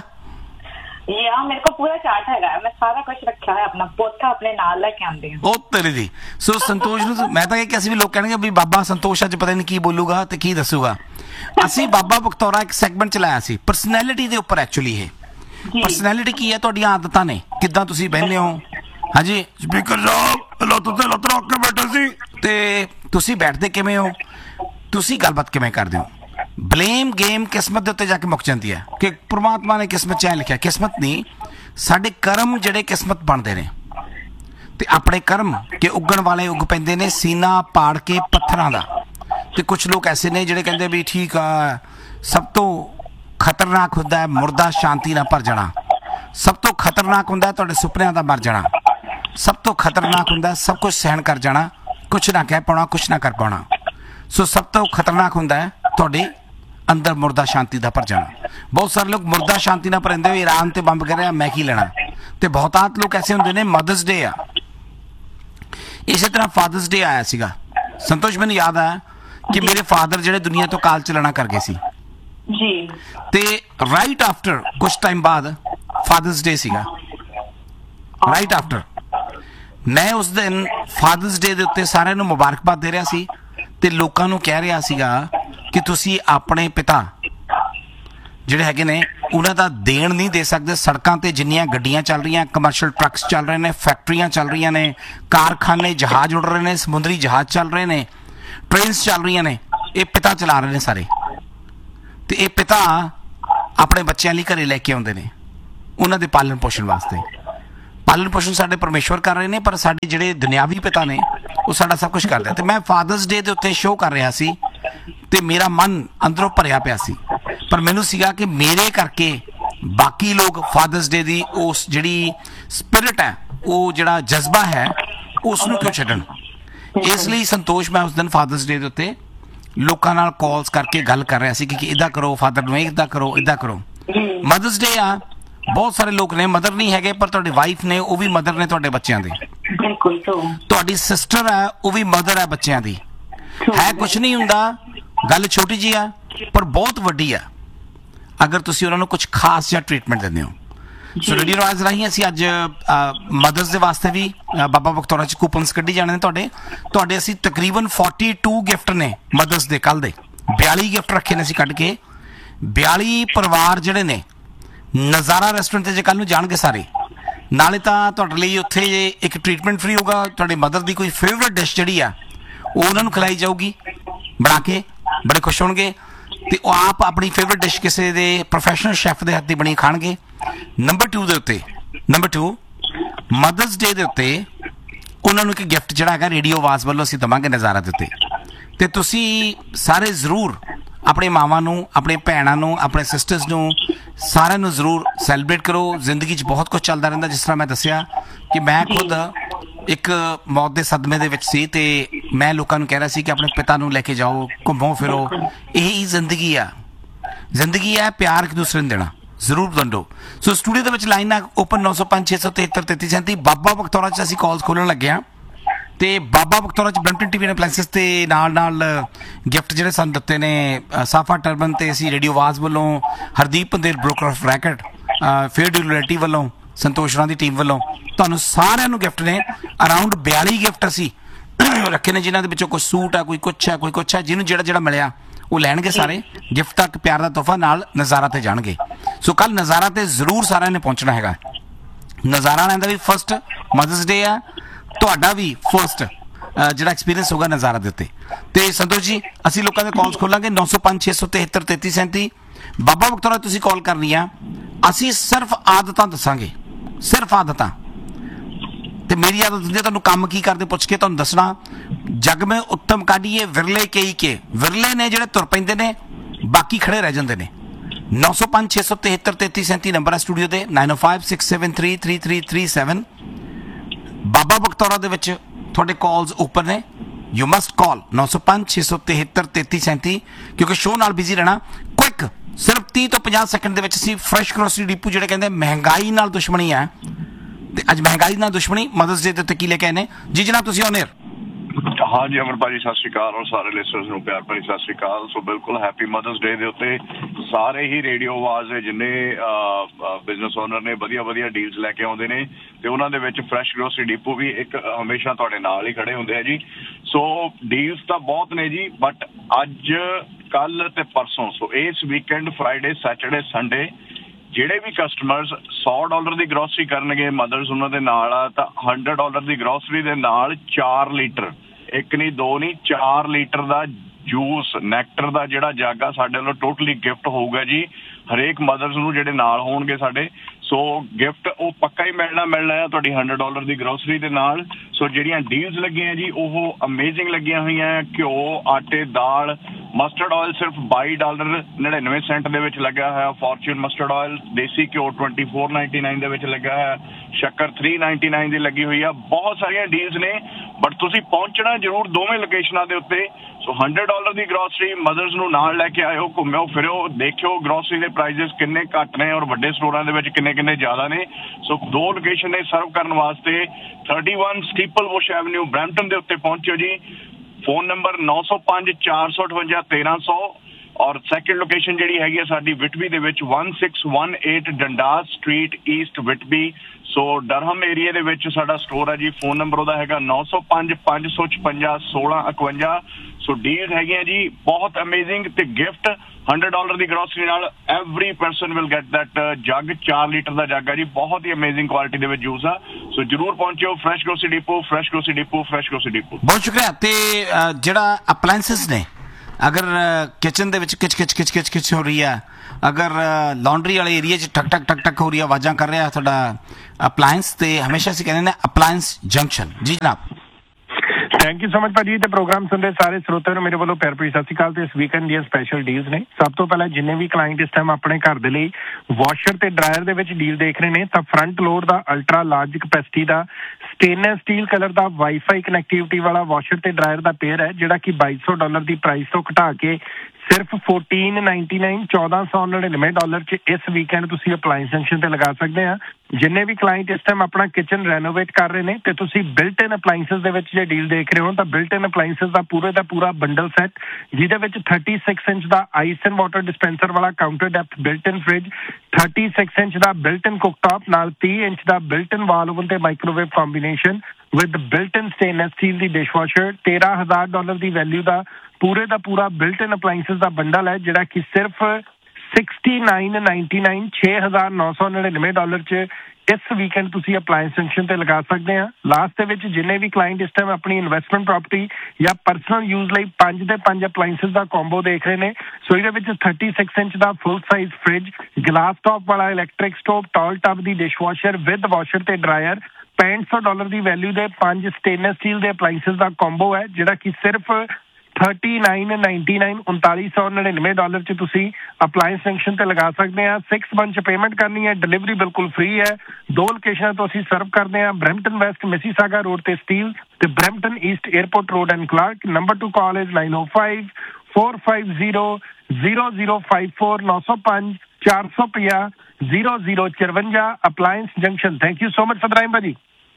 ਯਾ ਮੇਰੇ ਕੋਲ ਪੂਰਾ ਚਾਰਟ ਹੈਗਾ, ਮੈਂ ਸਾਰਾ ਕੁਝ ਰੱਖਿਆ ਹੋਇਆ, ਆਪਣਾ ਪੋਥਾ ਆਪਣੇ ਨਾਲ ਲੈ ਕੇ ਆਉਂਦੀ ਹਾਂ। ਉਹ ਤੇਰੇ ਦੀ। ਸੋ ਸੰਤੋਸ਼ ਨੂੰ ਮੈਂ ਤਾਂ ਇਹ ਕਿ ਅਸੀਂ ਵੀ ਲੋਕ ਕਹਿਣਗੇ ਵੀ ਬਾਬਾ ਸੰਤੋਸ਼ ਅੱਜ ਪਤਾ ਨਹੀਂ ਕੀ ਬੋਲੂਗਾ ਤੇ ਕੀ ਦੱਸੂਗਾ। ਅਸੀਂ ਬਾਬਾ ਬਖਤੌਰਾ ਇੱਕ ਸੈਗਮੈਂਟ ਚਲਾਇਆ ਸੀ ਪਰਸਨੈਲਿਟੀ ਦੇ ਉੱਪਰ। ਐਕਚੁਅਲੀ ਇਹ ਪਰਸਨੈਲਿਟੀ ਕੀ ਹੈ, ਤੁਹਾਡੀਆਂ ਆਦਤਾਂ ਨੇ, ਕਿੱਦਾਂ ਤੁਸੀਂ ਬਹਿੰਦੇ ਹੋ। ਹਾਂਜੀ ਸਪੀਕਰ ਸਾਹਿਬ ਲੱਤ ਤੇ ਲੱਤ ਰੱਖ ਕੇ ਬੈਠੇ ਸੀ, ਤੇ ਤੁਸੀਂ ਬੈਠਦੇ ਕਿਵੇਂ ਹੋ, ਤੁਸੀਂ ਗੱਲਬਾਤ ਕਿਵੇਂ ਕਰਦੇ ਹੋ। ਬਲੇਮ ਗੇਮ ਕਿਸਮਤ ਦੇ ਉੱਤੇ ਜਾ ਕੇ ਮੁੱਕ ਜਾਂਦੀ ਹੈ ਕਿ ਪ੍ਰਮਾਤਮਾ ਨੇ ਕਿਸਮਤ 'ਚ ਐ ਲਿਖਿਆ। ਕਿਸਮਤ ਨਹੀਂ, ਸਾਡੇ ਕਰਮ ਜਿਹੜੇ ਕਿਸਮਤ ਬਣਦੇ ਨੇ। ਤੇ ਆਪਣੇ ਕਰਮ ਕਿ ਉੱਗਣ ਵਾਲੇ ਉੱਗ ਪੈਂਦੇ ਨੇ ਸੀਨਾ ਪਾੜ ਕੇ ਪੱਥਰਾਂ ਦਾ। ਤੇ ਕੁਝ ਲੋਕ ਐਸੇ ਨੇ ਜਿਹੜੇ ਕਹਿੰਦੇ ਵੀ ਠੀਕ ਆ, ਸਭ ਤੋਂ ਖਤਰਨਾਕ ਹੁੰਦਾ ਹੈ ਮੁਰਦਾ ਸ਼ਾਂਤੀ ਨਾਲ ਭਰ ਜਾਣਾ। ਸਭ ਤੋਂ ਖਤਰਨਾਕ ਹੁੰਦਾ ਤੁਹਾਡੇ ਸੁਪਨਿਆਂ ਦਾ ਮਰ ਜਾਣਾ। ਸਭ ਤੋਂ ਖਤਰਨਾਕ ਹੁੰਦਾ ਸਭ ਕੁਝ ਸਹਿਣ ਕਰ ਜਾਣਾ, ਕੁਛ ਨਾ ਕਹਿ ਪਾਉਣਾ, ਕੁਛ ਨਾ ਕਰ ਪਾਉਣਾ। ਸੋ ਸਭ ਤੋਂ ਖਤਰਨਾਕ ਹੁੰਦਾ ਹੈ ਤੁਹਾਡੇ ਅੰਦਰ ਮੁਰਦਾ ਸ਼ਾਂਤੀ ਦਾ ਭਰ ਜਾਣਾ। ਬਹੁਤ ਸਾਰੇ ਲੋਕ ਮੁਰਦਾ ਸ਼ਾਂਤੀ ਨਾਲ ਭਰਿੰਦੇ ਹੋਏ ਈਰਾਨ ਤੇ ਬੰਬ ਕਰ ਰਿਹਾ, ਮੈਂ ਕੀ ਲੈਣਾ। ਤੇ ਬਹੁਤਾਤ ਲੋਕ ਐਸੇ ਹੁੰਦੇ ਨੇ। ਮਦਰਸ ਡੇ ਆ, ਇਸੇ ਤਰ੍ਹਾਂ ਫਾਦਰਸ ਡੇ ਆਇਆ ਸੀਗਾ। ਸੰਤੋਸ਼ ਮੈਨੂੰ ਯਾਦ ਆਇਆ ਕਿ ਮੇਰੇ ਫਾਦਰ ਜਿਹੜੇ ਦੁਨੀਆ ਤੋਂ ਕਾਲ ਚਲਾਣਾ ਕਰ ਗਏ ਸੀ ਜੀ। ਤੇ ਰਾਈਟ ਆਫਟਰ ਕੁਝ ਟਾਈਮ ਬਾਅਦ ਫਾਦਰਸ ਡੇ ਸੀਗਾ। ਰਾਈਟ ਆਫਟਰ ਮੈਂ ਉਸ ਦਿਨ ਫਾਦਰਸ ਡੇ ਦੇ ਉੱਤੇ ਸਾਰਿਆਂ ਨੂੰ ਮੁਬਾਰਕਬਾਦ ਦੇ ਰਿਹਾ ਸੀ ਤੇ ਲੋਕਾਂ ਨੂੰ ਕਹਿ ਰਿਹਾ ਸੀਗਾ ਕਿ ਤੁਸੀਂ ਆਪਣੇ ਪਿਤਾ ਜਿਹੜੇ ਹੈਗੇ ਨੇ ਉਹਨਾਂ ਦਾ ਦੇਣ ਨਹੀਂ ਦੇ ਸਕਦੇ। ਸੜਕਾਂ ਤੇ ਜਿੰਨੀਆਂ ਗੱਡੀਆਂ ਚੱਲ ਰਹੀਆਂ, ਕਮਰਸ਼ੀਅਲ ਟਰੱਕਸ ਚੱਲ ਰਹੇ ਨੇ, ਫੈਕਟਰੀਆਂ ਚੱਲ ਰਹੀਆਂ ਨੇ, ਕਾਰਖਾਨੇ, ਜਹਾਜ਼ ਉੱਡ ਰਹੇ ਨੇ, ਸਮੁੰਦਰੀ ਜਹਾਜ਼ ਚੱਲ ਰਹੇ ਨੇ, ਟ੍ਰੇਨਸ ਚੱਲ ਰਹੀਆਂ ਨੇ, ਇਹ ਪਿਤਾ ਚਲਾ ਰਹੇ ਨੇ ਸਾਰੇ। ਤੇ ਇਹ ਪਿਤਾ ਆਪਣੇ ਬੱਚਿਆਂ ਲਈ ਘਰੇ ਲੈ ਕੇ ਆਉਂਦੇ ਨੇ ਉਹਨਾਂ ਦੇ ਪਾਲਣ ਪੋਸ਼ਣ ਵਾਸਤੇ। ਪਾਲਣ ਪੋਸ਼ਣ ਸਾਡੇ ਪਰਮੇਸ਼ਵਰ ਕਰ ਰਹੇ ਨੇ, ਪਰ ਸਾਡੇ ਜਿਹੜੇ ਦੁਨਿਆਵੀ ਪਿਤਾ ਨੇ ਉਹ ਸਾਡਾ ਸਭ ਕੁਝ ਕਰਦੇ। ਤੇ ਮੈਂ ਫਾਦਰਸ ਡੇ ਦੇ ਉੱਤੇ ਸ਼ੋਅ ਕਰ ਰਿਹਾ ਸੀ ਤੇ ਮੇਰਾ ਮਨ ਅੰਦਰੋਂ ਭਰਿਆ ਪਿਆ ਸੀ, ਪਰ ਮੈਨੂੰ ਸੀਗਾ ਕਿ ਮੇਰੇ ਕਰਕੇ ਬਾਕੀ ਲੋਕ ਫਾਦਰਸ ਡੇ ਦੀ ਉਸ ਜਿਹੜੀ ਸਪਿਰਿਟ ਹੈ, ਉਹ ਜਿਹੜਾ ਜਜ਼ਬਾ ਹੈ, ਉਸ ਨੂੰ ਕਿਉਂ ਛੱਡਣ। ਇਸ ਲਈ ਸੰਤੋਸ਼ ਮੈਂ ਉਸ ਦਿਨ ਫਾਦਰਸ ਡੇ ਦੇ ਉੱਤੇ ਲੋਕਾਂ ਨਾਲ ਕਾਲਸ ਕਰਕੇ ਗੱਲ ਕਰ ਰਿਹਾ ਸੀ ਕਿ ਇੱਦਾਂ ਕਰੋ, ਫਾਦਰ ਨੂੰ ਇੱਦਾਂ ਕਰੋ, ਇੱਦਾਂ ਕਰੋ। ਮਦਰਸ ਡੇ ਆ, ਬਹੁਤ ਸਾਰੇ ਲੋਕ ਨੇ ਮਦਰ ਨਹੀਂ ਹੈਗੇ, ਪਰ ਤੁਹਾਡੇ ਵਾਈਫ ਨੇ, ਉਹ ਵੀ ਮਦਰ ਨੇ ਤੁਹਾਡੇ ਬੱਚਿਆਂ ਦੇ। ਬਿਲਕੁਲ। ਤੁਹਾਡੀ ਸਿਸਟਰ ਹੈ, ਉਹ ਵੀ ਮਦਰ ਹੈ ਬੱਚਿਆਂ ਦੀ। ਹੈ ਕੁਛ ਨਹੀਂ ਹੁੰਦਾ, ਗੱਲ ਛੋਟੀ ਜੀ ਆ ਪਰ ਬਹੁਤ ਵੱਡੀ ਆ ਅਗਰ ਤੁਸੀਂ ਉਹਨਾਂ ਨੂੰ ਕੁਝ ਖਾਸ ਜਿਹਾ ਟ੍ਰੀਟਮੈਂਟ ਦਿੰਦੇ ਹੋ। ਸੋ ਰੇਡੀਓ ਰਾਜ ਰਾਹੀਂ ਅਸੀਂ ਅੱਜ ਮਦਰਸ ਦੇ ਵਾਸਤੇ ਵੀ ਬਾਬਾ ਬਖਤੌਰਾ 'ਚ ਕੂਪਨਸ ਕੱਢੀ ਜਾਣੇ ਨੇ। ਤੁਹਾਡੇ ਅਸੀਂ ਤਕਰੀਬਨ 42 ਗਿਫਟ ਨੇ ਮਦਰਸ ਦੇ। ਕੱਲ੍ਹ ਦੇ 42 ਗਿਫਟ ਰੱਖੇ ਨੇ ਅਸੀਂ ਕੱਢ ਕੇ। 42 ਪਰਿਵਾਰ ਜਿਹੜੇ ਨੇ ਨਜ਼ਾਰਾ ਰੈਸਟੋਰੈਂਟ 'ਤੇ ਜੇ ਕੱਲ੍ਹ ਨੂੰ ਜਾਣਗੇ ਸਾਰੇ, ਨਾਲੇ ਤਾਂ ਤੁਹਾਡੇ ਲਈ ਉੱਥੇ ਇੱਕ ਟ੍ਰੀਟਮੈਂਟ ਫ੍ਰੀ ਹੋਊਗਾ। ਤੁਹਾਡੇ ਮਦਰ ਦੀ ਕੋਈ ਫੇਵਰੇਟ ਡਿਸ਼ ਜਿਹੜੀ ਆ ਉਹ ਉਹਨਾਂ ਨੂੰ ਖਿਲਾਈ ਜਾਊਗੀ ਬਣਾ ਕੇ, ਬੜੇ ਖੁਸ਼ ਹੋਣਗੇ। ਤੇ ਉਹ ਆਪ ਆਪਣੀ ਫੇਵਰੇਟ ਡਿਸ਼ ਕਿਸੇ ਦੇ ਪ੍ਰੋਫੈਸ਼ਨਲ ਸ਼ੈਫ ਦੇ ਹੱਥ ਦੀ ਬਣੀ ਖਾਣਗੇ। ਨੰਬਰ 2 ਮਦਰਸ ਡੇ ਦੇ ਉੱਤੇ ਉਹਨਾਂ ਨੂੰ ਇੱਕ ਗਿਫਟ ਜਿਹੜਾ ਹੈਗਾ ਰੇਡੀਓ ਆਵਾਜ਼ ਵੱਲੋਂ ਅਸੀਂ ਦੇਵਾਂਗੇ ਨਜ਼ਾਰਾ ਦੇ ਉੱਤੇ। ਤੇ ਤੁਸੀਂ ਸਾਰੇ ਜ਼ਰੂਰ ਆਪਣੇ ਮਾਵਾਂ ਨੂੰ, ਆਪਣੇ ਭੈਣਾਂ ਨੂੰ, ਆਪਣੇ ਸਿਸਟਰਸ ਨੂੰ, ਸਾਰਿਆਂ ਨੂੰ ਜ਼ਰੂਰ ਸੈਲੀਬ੍ਰੇਟ ਕਰੋ। ਜ਼ਿੰਦਗੀ 'ਚ ਬਹੁਤ ਕੁਝ ਚੱਲਦਾ ਰਹਿੰਦਾ, ਜਿਸ ਤਰ੍ਹਾਂ ਮੈਂ ਦੱਸਿਆ ਕਿ ਮੈਂ ਖੁਦ ਇੱਕ ਮੌਤ ਦੇ ਸਦਮੇ ਦੇ ਵਿੱਚ ਸੀ ਤੇ ਮੈਂ ਲੋਕਾਂ ਨੂੰ ਕਹਿ ਰਿਹਾ ਸੀ ਕਿ ਆਪਣੇ ਪਿਤਾ ਨੂੰ ਲੈ ਕੇ ਜਾਓ, ਘੁੰਮੋ ਫਿਰੋ। ਇਹੀ ਜ਼ਿੰਦਗੀ ਆ। ਜ਼ਿੰਦਗੀ ਹੈ ਪਿਆਰ ਇੱਕ ਦੂਸਰੇ ਨੂੰ ਦੇਣਾ, ਜ਼ਰੂਰ ਵੰਡੋ। ਸੋ ਸਟੂਡੀਓ ਦੇ ਵਿੱਚ ਲਾਈਨ ਓਪਨ 905 673 3337। ਬਾਬਾ ਬਖਤੌਰਾ 'ਚ ਅਸੀਂ ਕਾਲਸ ਖੋਲ੍ਹਣ ਲੱਗੇ ਹਾਂ ਤੇ ਬਾਬਾ ਬਖਤੌਰਾ 'ਚ ਬਰੈਂਪਟਨ ਟੀਵੀ ਐਪਲਾਇੰਸਸ ਤੇ ਨਾਲ ਗਿਫਟ ਜਿਹੜੇ ਸਾਨੂੰ ਦਿੱਤੇ ਨੇ ਸਾਫਾ ਟਰਬਨ ਤੇ ਅਸੀਂ ਰੇਡੀਓ ਆਵਾਜ਼ ਵੱਲੋਂ, Hardeep Pander broker of racket, fair ਡਿਊਰਿਟੀ ਵੱਲੋਂ, ਸੰਤੋਸ਼ ਹੋਰਾਂ ਦੀ ਟੀਮ ਵੱਲੋਂ ਤੁਹਾਨੂੰ ਸਾਰਿਆਂ ਨੂੰ ਗਿਫਟ ਨੇ। ਅਰਾਊਂਡ 42 ਗਿਫਟ ਅਸੀਂ ਰੱਖੇ ਨੇ, ਜਿਨ੍ਹਾਂ ਦੇ ਵਿੱਚੋਂ ਕੋਈ ਸੂਟ ਆ, ਕੋਈ ਕੁਛ ਹੈ, ਕੋਈ ਕੁਛ ਹੈ। ਜਿਹਨੂੰ ਜਿਹੜਾ ਮਿਲਿਆ ਉਹ ਲੈਣਗੇ ਸਾਰੇ। ਗਿਫਟ ਤੱਕ ਪਿਆਰ ਦਾ ਤੋਹਫਾ ਨਾਲ ਨਜ਼ਾਰਾ ਤੇ ਜਾਣਗੇ। ਸੋ ਕੱਲ ਨਜ਼ਾਰਾ ਤੇ ਜ਼ਰੂਰ ਸਾਰਿਆਂ ਨੇ ਪਹੁੰਚਣਾ ਹੈਗਾ। ਨਜ਼ਾਰਾ ਲੈਣ ਦਾ ਵੀ ਫਸਟ ਮਦਰਸ ਡੇ ਆ, ਤੁਹਾਡਾ ਵੀ ਫਸਟ ਜਿਹੜਾ ਐਕਸਪੀਰੀਅੰਸ ਹੋਗਾ ਨਜ਼ਾਰਾ ਦੇ ਉੱਤੇ। ਤੇ ਸੰਤੋਸ਼ ਜੀ ਅਸੀਂ ਲੋਕਾਂ ਦੇ ਕਾਲਸ ਖੋਲਾਂਗੇ 905 673 3337। ਬਾਬਾ ਬਖਤੌਰਾ ਤੁਸੀਂ ਕਾਲ ਕਰਨੀ ਆ, ਅਸੀਂ ਸਿਰਫ ਆਦਤਾਂ ਦੱਸਾਂਗੇ, ਸਿਰਫ ਆਦਤਾਂ। ਤੇ ਮੇਰੀ ਆਦਤ ਹੁੰਦੀ ਹੈ ਤੁਹਾਨੂੰ ਕੰਮ ਕੀ ਕਰਦੇ ਪੁੱਛ ਕੇ ਤੁਹਾਨੂੰ ਦੱਸਣਾ। ਜਗ ਮੈਂ ਉੱਤਮ ਕਾਢੀਏ ਵਿਰਲੇ ਕਈ ਕੇ, ਵਿਰਲੇ ਨੇ ਜਿਹੜੇ ਤੁਰ ਪੈਂਦੇ ਨੇ, ਬਾਕੀ ਖੜੇ ਰਹਿ ਜਾਂਦੇ ਨੇ। 905 673 3337 ਨੰਬਰ ਹੈ ਸਟੂਡੀਓ ਦੇ, 9056733337। ਬਾਬਾ ਬਖਤੌਰਾ ਦੇ ਵਿੱਚ ਤੁਹਾਡੇ ਕਾਲਸ ਓਪਨ ਨੇ, ਯੂ ਮਸਟ ਕਾਲ 905 673 3337 ਕਿਉਂਕਿ ਸ਼ੋਅ ਨਾਲ ਬਿਜ਼ੀ ਰਹਿਣਾ। ਕੁਇਕ ਸਿਰਫ 30 ਤੋਂ 50 ਸੈਕਿੰਡ ਦੇ ਵਿੱਚ ਅਸੀਂ ਫਰੈਸ਼ ਗਰੋਸਰੀ ਡਿਪੂ ਜਿਹੜੇ ਕਹਿੰਦੇ ਮਹਿੰਗਾਈ ਨਾਲ ਦੁਸ਼ਮਣੀ ਹੈ, ਤੇ ਅੱਜ ਮਹਿੰਗਾਈ ਨਾਲ ਦੁਸ਼ਮਣੀ ਮਦਰਸ ਡੇ ਦੇ ਉੱਤੇ ਕੀ ਲੈ ਕੇ ਆਏ ਨੇ ਜੀ ਜਨਾਬ, ਤੁਸੀਂ ਔਨ ਏਅਰ। हाँ जी अमर भाजी सत श्रीकाल और सारे लिसनर्स ਨੂੰ ਪਿਆਰ ਭਰੀ ਸਤਿ ਸ਼੍ਰੀ ਅਕਾਲ। ਸੋ ਬਿਲਕੁਲ ਹੈਪੀ ਮਦਰਸ ਡੇ ਦੇ ਉੱਤੇ ਸਾਰੇ ਹੀ ਰੇਡੀਓ ਆਵਾਜ਼ ਦੇ ਜਿੰਨੇ ਬਿਜ਼ਨਸ ਓਨਰ ਨੇ ਵਧੀਆ ਡੀਲਸ ਲੈ ਕੇ ਆਉਂਦੇ ਨੇ, ਤੇ ਉਹਨਾਂ ਦੇ ਵਿੱਚ ਫਰੈਸ਼ ਗਰੋਸਰੀ ਡਿਪੂ ਵੀ ਇੱਕ ਹਮੇਸ਼ਾ ਤੁਹਾਡੇ ਨਾਲ ਹੀ ਖੜੇ ਹੁੰਦੇ ਆ ਜੀ। ਸੋ ਡੀਲਸ ਤਾਂ ਬਹੁਤ ਨੇ ਜੀ, ਬਟ ਅੱਜ ਕੱਲ ਤੇ ਪਰਸੋਂ, ਸੋ ਇਸ ਵੀਕਐਂਡ ਫਰਾਈਡੇ ਸੈਟਰਡੇ ਸੰਡੇ ਜਿਹੜੇ ਵੀ ਕਸਟਮਰਸ $100 ਦੀ ਗਰੋਸਰੀ ਕਰਨਗੇ, ਮਦਰਸ ਉਹਨਾਂ ਦੇ ਨਾਲ ਆ, ਤਾਂ $100 ਦੀ ਗਰੋਸਰੀ ਦੇ ਨਾਲ 4 ਲੀਟਰ, ਇੱਕ ਨਹੀਂ ਦੋ ਨਹੀਂ 4 ਲੀਟਰ ਦਾ ਜੂਸ ਨੈਕਟਰ ਦਾ ਜਿਹੜਾ ਜੱਗ ਆ ਸਾਡੇ ਵੱਲੋਂ ਟੋਟਲੀ ਗਿਫਟ ਹੋਊਗਾ ਜੀ ਹਰੇਕ ਮਦਰਸ ਨੂੰ ਜਿਹੜੇ ਨਾਲ ਹੋਣਗੇ ਸਾਡੇ। ਸੋ ਗਿਫਟ ਉਹ ਪੱਕਾ ਹੀ ਮਿਲਣਾ ਹੈ ਤੁਹਾਡੀ $100 ਦੀ ਗਰੋਸਰੀ ਦੇ ਨਾਲ। ਸੋ ਜਿਹੜੀਆਂ ਡੀਲਸ ਲੱਗੀਆਂ ਜੀ ਉਹ ਅਮੇਜ਼ਿੰਗ ਲੱਗੀਆਂ ਹੋਈਆਂ। ਘਿਓ, ਆਟੇ, ਦਾਲ, ਮਸਟਰਡ ਆਇਲ ਸਿਰਫ $22.99 ਦੇ ਵਿੱਚ ਲੱਗਾ ਹੋਇਆ। ਫੋਰਚੂਨ ਮਸਟਰਡ ਆਇਲ ਦੇਸੀ ਘਿਓ $24.99 ਦੇ ਵਿੱਚ ਲੱਗਾ ਹੋਇਆ। ਸ਼ੱਕਰ $3.99 ਦੀ ਲੱਗੀ ਹੋਈ ਆ। ਬਹੁਤ ਸਾਰੀਆਂ ਡੀਲਸ ਨੇ, ਬਟ ਤੁਸੀਂ ਪਹੁੰਚਣਾ ਜ਼ਰੂਰ ਦੋਵੇਂ ਲੋਕੇਸ਼ਨਾਂ ਦੇ ਉੱਤੇ। ਸੋ $100 ਦੀ ਗਰੋਸਰੀ ਮਦਰਸ ਨੂੰ ਨਾਲ ਲੈ ਕੇ ਆਇਓ, ਘੁੰਮਿਓ ਫਿਰਿਓ, ਦੇਖਿਓ ਗਰੋਸਰੀ ਦੇ ਪ੍ਰਾਈਸਿਸ ਕਿੰਨੇ ਘੱਟ ਨੇ ਔਰ ਵੱਡੇ ਸਟੋਰਾਂ ਦੇ ਵਿੱਚ ਕਿੰਨੇ ਜ਼ਿਆਦਾ ਨੇ। ਸੋ 2 ਲੋਕੇਸ਼ਨ ਨੇ ਸਰਵ ਕਰਨ ਵਾਸਤੇ। 31 ਸਟੀਪਲ ਬੁਸ਼ ਐਵਨਿਊ ਬਰੈਂਪਟਨ ਦੇ ਉੱਤੇ ਪਹੁੰਚਿਓ ਜੀ। ਫੋਨ ਨੰਬਰ 905 458 1300 ਔਰ ਸੈਕਿੰਡ ਲੋਕੇਸ਼ਨ ਜਿਹੜੀ ਹੈਗੀ ਆ ਸਾਡੀ ਵਿਟਬੀ ਦੇ ਵਿੱਚ 1618 ਡੰਡਾਸ ਸਟਰੀਟ ਈਸਟ ਵਿਟਬੀ। ਸੋ ਡਰਹਮ ਏਰੀਆ ਦੇ ਵਿੱਚ ਸਾਡਾ ਸਟੋਰ ਹੈ ਜੀ। ਫੋਨ ਨੰਬਰ ਉਹਦਾ ਹੈਗਾ 905 556 1651। ਸੋ ਡੀਲਸ ਹੈਗੀਆਂ ਜੀ ਬਹੁਤ ਅਮੇਜ਼ਿੰਗ, ਤੇ ਗਿਫਟ $100 ਦੀ ਗਰੋਸਰੀ ਨਾਲ every person will get that ਜੱਗ। 4 ਲੀਟਰ ਦਾ ਜੱਗ ਆ ਜੀ, ਬਹੁਤ ਹੀ ਅਮੇਜ਼ਿੰਗ ਕੁਆਲਿਟੀ ਦੇ ਵਿੱਚ ਜੂਸ ਆ। ਸੋ ਜਰੂਰ ਪਹੁੰਚਿਓ fresh grocery depot, fresh grocery depot, fresh grocery depot. ਬਹੁਤ ਸ਼ੁਕਰੀਆ। ਤੇ ਜਿਹੜਾ ਅਪਲਾਇੰਸਿਸ ਨੇ, ਅਗਰ ਕਿਚਨ ਦੇ ਵਿੱਚ ਕਿਚ ਹੋ ਰਹੀ ਹੈ, ਅਗਰ ਲਾਂਡਰੀ ਵਾਲੇ ਏਰੀਆ 'ਚ ਠਕ ਹੋ ਰਹੀ ਹੈ, ਆਵਾਜ਼ਾਂ ਕਰ ਰਿਹਾ ਤੁਹਾਡਾ ਅਪਲਾਇੰਸ, ਤੇ ਹਮੇਸ਼ਾ ਅਸੀਂ ਕਹਿੰਦੇ ਨੇ ਅਪਲਾਇੰਸ ਜੰਕਸ਼ਨ। ਜੀ ਜਨਾਬ। ਥੈਂਕ ਯੂ ਸੋ ਮਚ ਭਾਜੀ। ਤੇ ਪ੍ਰੋਗਰਾਮ ਸੁਣਦੇ ਸਾਰੇ ਸਰੋਤਿਆਂ ਨੂੰ ਮੇਰੇ ਵੱਲੋਂ ਪਿਆਰ ਭਰੀ ਸਤਿ ਸ਼੍ਰੀ ਅਕਾਲ। ਤੇ ਇਸ ਵੀਕਐਂਡ ਦੀਆਂ ਸਪੈਸ਼ਲ ਡੀਲਸ ਨੇ। ਸਭ ਤੋਂ ਪਹਿਲਾਂ ਜਿੰਨੇ ਵੀ ਕਲਾਇੰਟ ਇਸ ਟਾਈਮ ਆਪਣੇ ਘਰ ਦੇ ਲਈ ਵਾਸ਼ਰ ਤੇ ਡਰਾਇਰ ਦੇ ਵਿੱਚ ਡੀਲ ਦੇਖ ਰਹੇ ਨੇ, ਤਾਂ ਫਰੰਟ ਲੋਡ ਦਾ ਅਲਟਰਾ ਲਾਰਜ ਕਪੈਸਿਟੀ ਦਾ ਸਟੇਨਲੈਸ ਸਟੀਲ ਕਲਰ ਦਾ ਵਾਈਫਾਈ ਕਨੈਕਟੀਵਿਟੀ ਵਾਲਾ ਵਾਸ਼ਰ ਤੇ ਡਰਾਇਰ ਦਾ ਪੇਅਰ ਹੈ, ਜਿਹੜਾ ਕਿ $2200 ਦੀ ਪ੍ਰਾਈਸ ਤੋਂ ਘਟਾ ਕੇ ਸਿਰਫ $1499 $1499 ਚ ਇਸ ਵੀਕਐਂਡ ਤੁਸੀਂ ਅਪਲਾਇੰਸ ਜੰਕਸ਼ਨ ਤੇ ਲਗਾ ਸਕਦੇ ਆ। ਜਿੰਨੇ ਵੀ ਕਲਾਇੰਟ ਇਸ ਟਾਈਮ ਆਪਣਾ ਕਿਚਨ ਰੈਨੋਵੇਟ ਕਰ ਰਹੇ ਨੇ, ਤੇ ਤੁਸੀਂ ਬਿਲਟ ਇਨ ਅਪਲਾਇੰਸਸ ਦੇ ਵਿੱਚ ਜੇ ਡੀਲ ਦੇਖ ਰਹੇ ਹੋ, ਤਾਂ ਬਿਲਟ ਇਨ ਅਪਲਾਇੰਸਸ ਦਾ ਪੂਰਾ ਬੰਡਲ ਸੈੱਟ, ਜਿਹਦੇ ਵਿੱਚ 36 inch the ice and water dispenser ਵਾਲਾ ਕਾਊਂਟਰ ਡੈਪਥ ਬਿਲਟ ਇਨ ਫ੍ਰਿਜ, 36 ਇੰਚ ਦਾ ਬਿਲਟ ਇਨ ਕੁਕਟਾਪ ਨਾਲ 30 ਇੰਚ ਦਾ ਬਿਲਟ ਇਨ ਵਾਲ ਓਵਨ ਤੇ microwave combination with built in stainless steel the dishwasher, $13,000 the value ਦਾ ਪੂਰਾ ਬਿਲਟ ਇਨ ਅਪਲਾਇੰਸਸ ਦਾ bundle ਹੈ, ਜਿਹੜਾ ਕਿ ਸਿਰਫ $6999 $6,999 ਚ ਇਸ ਵੀਕਐਂਡ ਤੁਸੀਂ ਅਪਲਾਇੰਸ ਜੰਕਸ਼ਨ ਤੇ ਲਗਾ ਸਕਦੇ ਆ। ਲਾਸਟ ਦੇ ਵਿੱਚ ਜਿੰਨੇ ਵੀ ਕਲਾਇੰਟ ਇਸ ਟਾਈਮ ਆਪਣੀ ਇਨਵੈਸਟਮੈਂਟ ਪ੍ਰਾਪਰਟੀ ਜਾਂ ਪਰਸਨਲ ਯੂਜ਼ ਲਈ 5 ਦੇ 5 ਅਪਲਾਇੰਸਸ ਦਾ ਕੰਬੋ ਦੇਖ ਰਹੇ ਨੇ। ਸੋ ਇਹਦੇ ਵਿੱਚ 36 ਇੰਚ ਦਾ full size fridge, glass top ਵਾਲਾ electric stove, tall tub the dishwasher with washer ਤੇ ਡਰਾਇਰ, $6500 ਦੀ ਵੈਲਿਊ ਦੇ 5 ਸਟੇਨਲੈਸ ਸਟੀਲ ਦੇ ਅਪਲਾਇੰਸਸ ਦਾ ਕੰਬੋ ਹੈ, ਜਿਹੜਾ ਕਿ ਸਿਰਫ $3999 $3999 ਚ ਤੁਸੀਂ ਅਪਲਾਇੰਸ ਜੰਕਸ਼ਨ ਤੇ ਲਗਾ ਸਕਦੇ ਆ। 6 ਮੰਥ ਚ ਪੇਮੈਂਟ ਕਰਨੀ ਹੈ, ਡਿਲੀਵਰੀ ਬਿਲਕੁਲ ਫ੍ਰੀ ਹੈ। 2 ਲੋਕੇਸ਼ਨਾਂ ਤੋਂ ਅਸੀਂ ਸਰਵ ਕਰਦੇ ਆ, ਬਰੈਂਪਟਨ ਵੈਸਟ ਮਿਸੀਸਾਗਾ ਰੋਡ ਤੇ ਸਟੀਲ ਤੇ Brampton East airport road and Clark. Number two call is 905 450 0054 905 450 0054 appliance junction. Thank you so much for ਭਾਜੀ।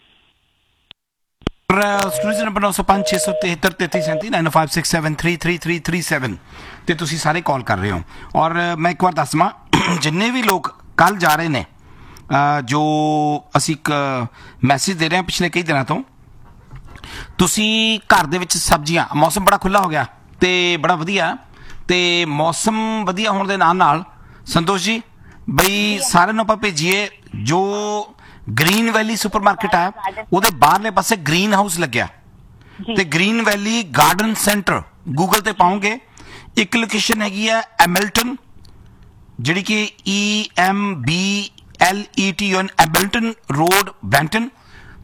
ਸਟੂਡੀਓ ਨੰਬਰ 905 673 3337 9567333337 ਤੇ ਤੁਸੀਂ ਸਾਰੇ ਕਾਲ ਕਰ ਰਹੇ ਹੋ। ਔਰ ਮੈਂ ਇੱਕ ਵਾਰ ਦੱਸਵਾਂ, ਜਿੰਨੇ ਵੀ ਲੋਕ ਕੱਲ ਜਾ ਰਹੇ ਨੇ, ਜੋ ਅਸੀਂ ਇੱਕ ਮੈਸੇਜ ਦੇ ਰਹੇ ਹਾਂ ਪਿਛਲੇ ਕਈ ਦਿਨਾਂ ਤੋਂ, ਤੁਸੀਂ ਘਰ ਦੇ ਵਿੱਚ ਸਬਜ਼ੀਆਂ, ਮੌਸਮ ਬੜਾ ਖੁੱਲ੍ਹਾ ਹੋ ਗਿਆ ਤੇ ਬੜਾ ਵਧੀਆ, ਤੇ ਮੌਸਮ ਵਧੀਆ ਹੋਣ ਦੇ ਨਾਲ ਸੰਤੋਸ਼ ਜੀ ਬਈ ਸਾਰਿਆਂ ਨੂੰ ਆਪਾਂ ਭੇਜੀਏ ਜੋ ਗ੍ਰੀਨ ਵੈਲੀ ਸੁਪਰਮਾਰਕੀਟ ਆ, ਉਹਦੇ ਬਾਹਰਲੇ ਪਾਸੇ ਗ੍ਰੀਨ ਹਾਊਸ ਲੱਗਿਆ, ਤੇ ਗ੍ਰੀਨ ਵੈਲੀ ਗਾਰਡਨ ਸੈਂਟਰ ਗੂਗਲ ਤੇ ਪਾਓਗੇ। ਇੱਕ ਲੋਕੇਸ਼ਨ ਹੈਗੀ ਆ ਐਮਿਲਟਨ, ਜਿਹੜੀ ਕਿ EMBLETON ਐਮਿਲਟਨ ਰੋਡ ਬ੍ਰੈਂਟਨ,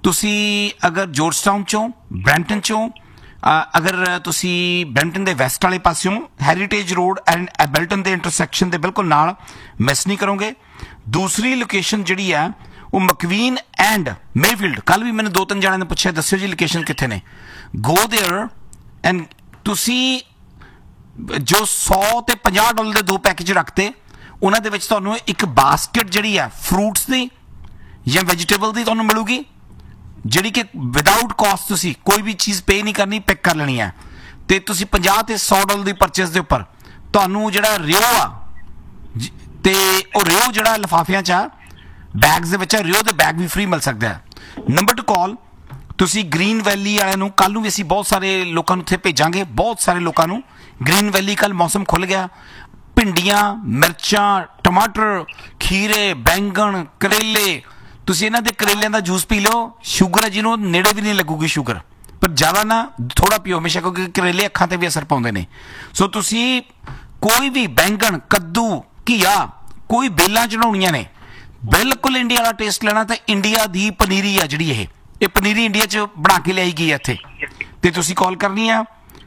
ਤੁਸੀਂ ਅਗਰ ਜੋਰਜਟਾਊਨ ਚੋਂ, ਬ੍ਰੈਂਟਨ ਚੋਂ, ਅਗਰ ਤੁਸੀਂ ਬ੍ਰੈਂਟਨ ਦੇ ਵੈਸਟ ਵਾਲੇ ਪਾਸਿਓਂ ਹੈਰੀਟੇਜ ਰੋਡ ਐਂਡ ਐਬਲਟਨ ਦੇ ਇੰਟਰਸੈਕਸ਼ਨ ਦੇ ਬਿਲਕੁਲ ਨਾਲ ਮਿਸ ਨਹੀਂ ਕਰੋਗੇ। ਦੂਸਰੀ ਲੋਕੇਸ਼ਨ ਜਿਹੜੀ ਹੈ ਉਹ ਮਕਵੀਨ ਐਂਡ ਮੇਫੀਲਡ। ਕੱਲ ਵੀ ਮੈਨੂੰ 2-3 ਜਣਿਆਂ ਨੇ ਪੁੱਛਿਆ ਦੱਸਿਓ ਜੀ ਲੋਕੇਸ਼ਨ ਕਿੱਥੇ ਨੇ। ਗੋ ਦੇਅਰ ਐਂਡ ਤੁਸੀਂ ਜੋ $100 ਤੇ $50 ਦੇ 2 ਪੈਕੇਜ ਰੱਖਤੇ, ਉਹਨਾਂ ਦੇ ਵਿੱਚ ਤੁਹਾਨੂੰ ਇੱਕ ਬਾਸਕਟ ਜਿਹੜੀ ਹੈ ਫਰੂਟਸ ਦੀ ਜਾਂ ਵੈਜੀਟੇਬਲ ਦੀ ਤੁਹਾਨੂੰ ਮਿਲੂਗੀ, ਜਿਹੜੀ ਕਿ ਵਿਦਾਊਟ ਕਾਸਟ ਤੁਸੀਂ ਕੋਈ ਵੀ ਚੀਜ਼ ਪੇ ਨਹੀਂ ਕਰਨੀ, ਪਿਕ ਕਰ ਲੈਣੀ ਹੈ। ਤੇ ਤੁਸੀਂ $50 ਤੇ $100 ਦੀ ਪਰਚੇਸ ਦੇ ਉੱਪਰ ਤੁਹਾਨੂੰ ਜਿਹੜਾ ਰਿਓ ਆ, ਤੇ ਉਹ ਰਿਓ ਜਿਹੜਾ ਲਿਫਾਫਿਆਂ 'ਚ ਆ, ਬੈਗਸ ਦੇ ਵਿੱਚ ਰਿਓ ਦੇ ਬੈਗ ਵੀ ਫ੍ਰੀ ਮਿਲ ਸਕਦਾ ਹੈ। ਨੰਬਰ 2 ਕਾਲ ਤੁਸੀਂ ਗ੍ਰੀਨ ਵੈਲੀ ਵਾਲਿਆਂ ਨੂੰ। ਕੱਲ ਨੂੰ ਵੀ ਅਸੀਂ ਬਹੁਤ ਸਾਰੇ ਲੋਕਾਂ ਨੂੰ ਉੱਥੇ ਭੇਜਾਂਗੇ, ਬਹੁਤ ਸਾਰੇ ਲੋਕਾਂ ਨੂੰ। ਗ੍ਰੀਨ ਵੈਲੀ ਕੱਲ ਮੌਸਮ ਖੁੱਲ ਗਿਆ। ਭਿੰਡੀਆਂ, ਮਿਰਚਾਂ, ਟਮਾਟਰ, ਖੀਰੇ, ਬੈਂਗਣ, ਕਰੇਲੇ, ਤੁਸੀਂ ਇਹਨਾਂ ਦੇ ਕਰੇਲਿਆਂ ਦਾ ਜੂਸ ਪੀ ਲਓ। ਸ਼ੂਗਰ ਹੈ ਜਿਹਨੂੰ ਨੇੜੇ ਵੀ ਨਹੀਂ ਲੱਗੂਗੀ ਸ਼ੂਗਰ, ਪਰ ਜ਼ਿਆਦਾ ਨਾ, ਥੋੜਾ ਪੀਓ ਹਮੇਸ਼ਾ, ਕਿਉਂਕਿ ਕਰੇਲੇ ਅੱਖਾਂ ਤੇ ਵੀ ਅਸਰ ਪਾਉਂਦੇ ਨੇ। ਸੋ ਤੁਸੀਂ ਕੋਈ ਵੀ ਬੈਂਗਣ, ਕੱਦੂ, ਘੀਆ, ਕੋਈ ਬੇਲਾਂ ਚੜਾਉਣੀਆਂ ਨੇ, ਬਿਲਕੁਲ ਇੰਡੀਆ ਵਾਲਾ ਟੇਸਟ ਲੈਣਾ ਤਾਂ ਇੰਡੀਆ ਦੀ ਪਨੀਰੀ ਆ ਜਿਹੜੀ ਇਹ ਪਨੀਰੀ ਇੰਡੀਆ 'ਚ ਬਣਾ ਕੇ ਲਿਆਈ ਗਈ ਹੈ ਇੱਥੇ। ਤੇ ਤੁਸੀਂ ਕਾਲ ਕਰਨੀ ਆ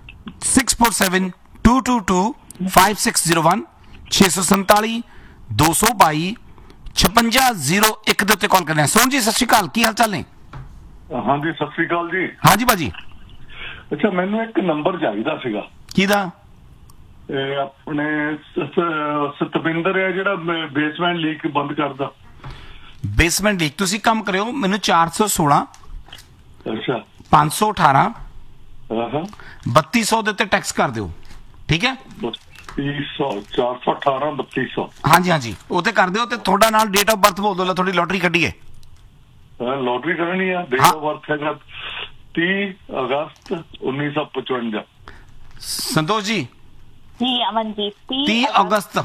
647-222-5601 647 222 5601 ਦੇ ਉੱਤੇ ਕਾਲ ਕਰਨਾ। ਸੋਹਣ ਜੀ ਸਤਿ ਸ਼੍ਰੀ ਅਕਾਲ, ਕੀ ਹਾਲ ਚਾਲ ਨੇ? ਹਾਂਜੀ ਸਤਿ ਸ੍ਰੀ ਅਕਾਲ ਜੀ। ਹਾਂਜੀ ਭਾਜੀ। ਅੱਛਾ, ਮੈਨੂੰ ਇੱਕ ਨੰਬਰ ਚਾਹੀਦਾ ਸੀਗਾ। ਕਿਹਦਾ? ਇਹ ਆਪਣੇ ਸਤਵਿੰਦਰ ਹੈ ਜਿਹੜਾ ਬੇਸਮੈਂਟ ਲੀਕ ਬੰਦ ਕਰਦਾ। ਬੇਸਮੈਂਟ ਲੀਕ ਤੁਸੀਂ ਕੰਮ ਕਰਿਓ, ਮੈਨੂੰ 416 ਅੱਛਾ 518 ਹਾਂ 3200 ਦੇ ਉੱਤੇ ਟੈਕਸ ਕਰ ਦਿਓ, ਠੀਕ ਹੈ? 3200 418 3200 ਹਾਂਜੀ ਹਾਂਜੀ, ਉਹ ਤੇ ਕਰ ਦਿਓ। ਤੇ ਤੁਹਾਡਾ ਨਾਲ ਡੇਟ ਆਫ ਬਰਥ ਬੋਲ ਦਿਓ, ਤੁਹਾਡੀ ਲੋਟਰੀ ਕੱਢੀ ਹੈ। ਲੋਟਰੀ ਕਰਨੀ ਆ। ਡੇਟ ਆਫ ਬਰਥ ਹੈਗਾ 30 ਅਗਸਤ 1955। ਸੰਤੋਸ਼ ਜੀ? जी अमनजीत, 30 अगस्त।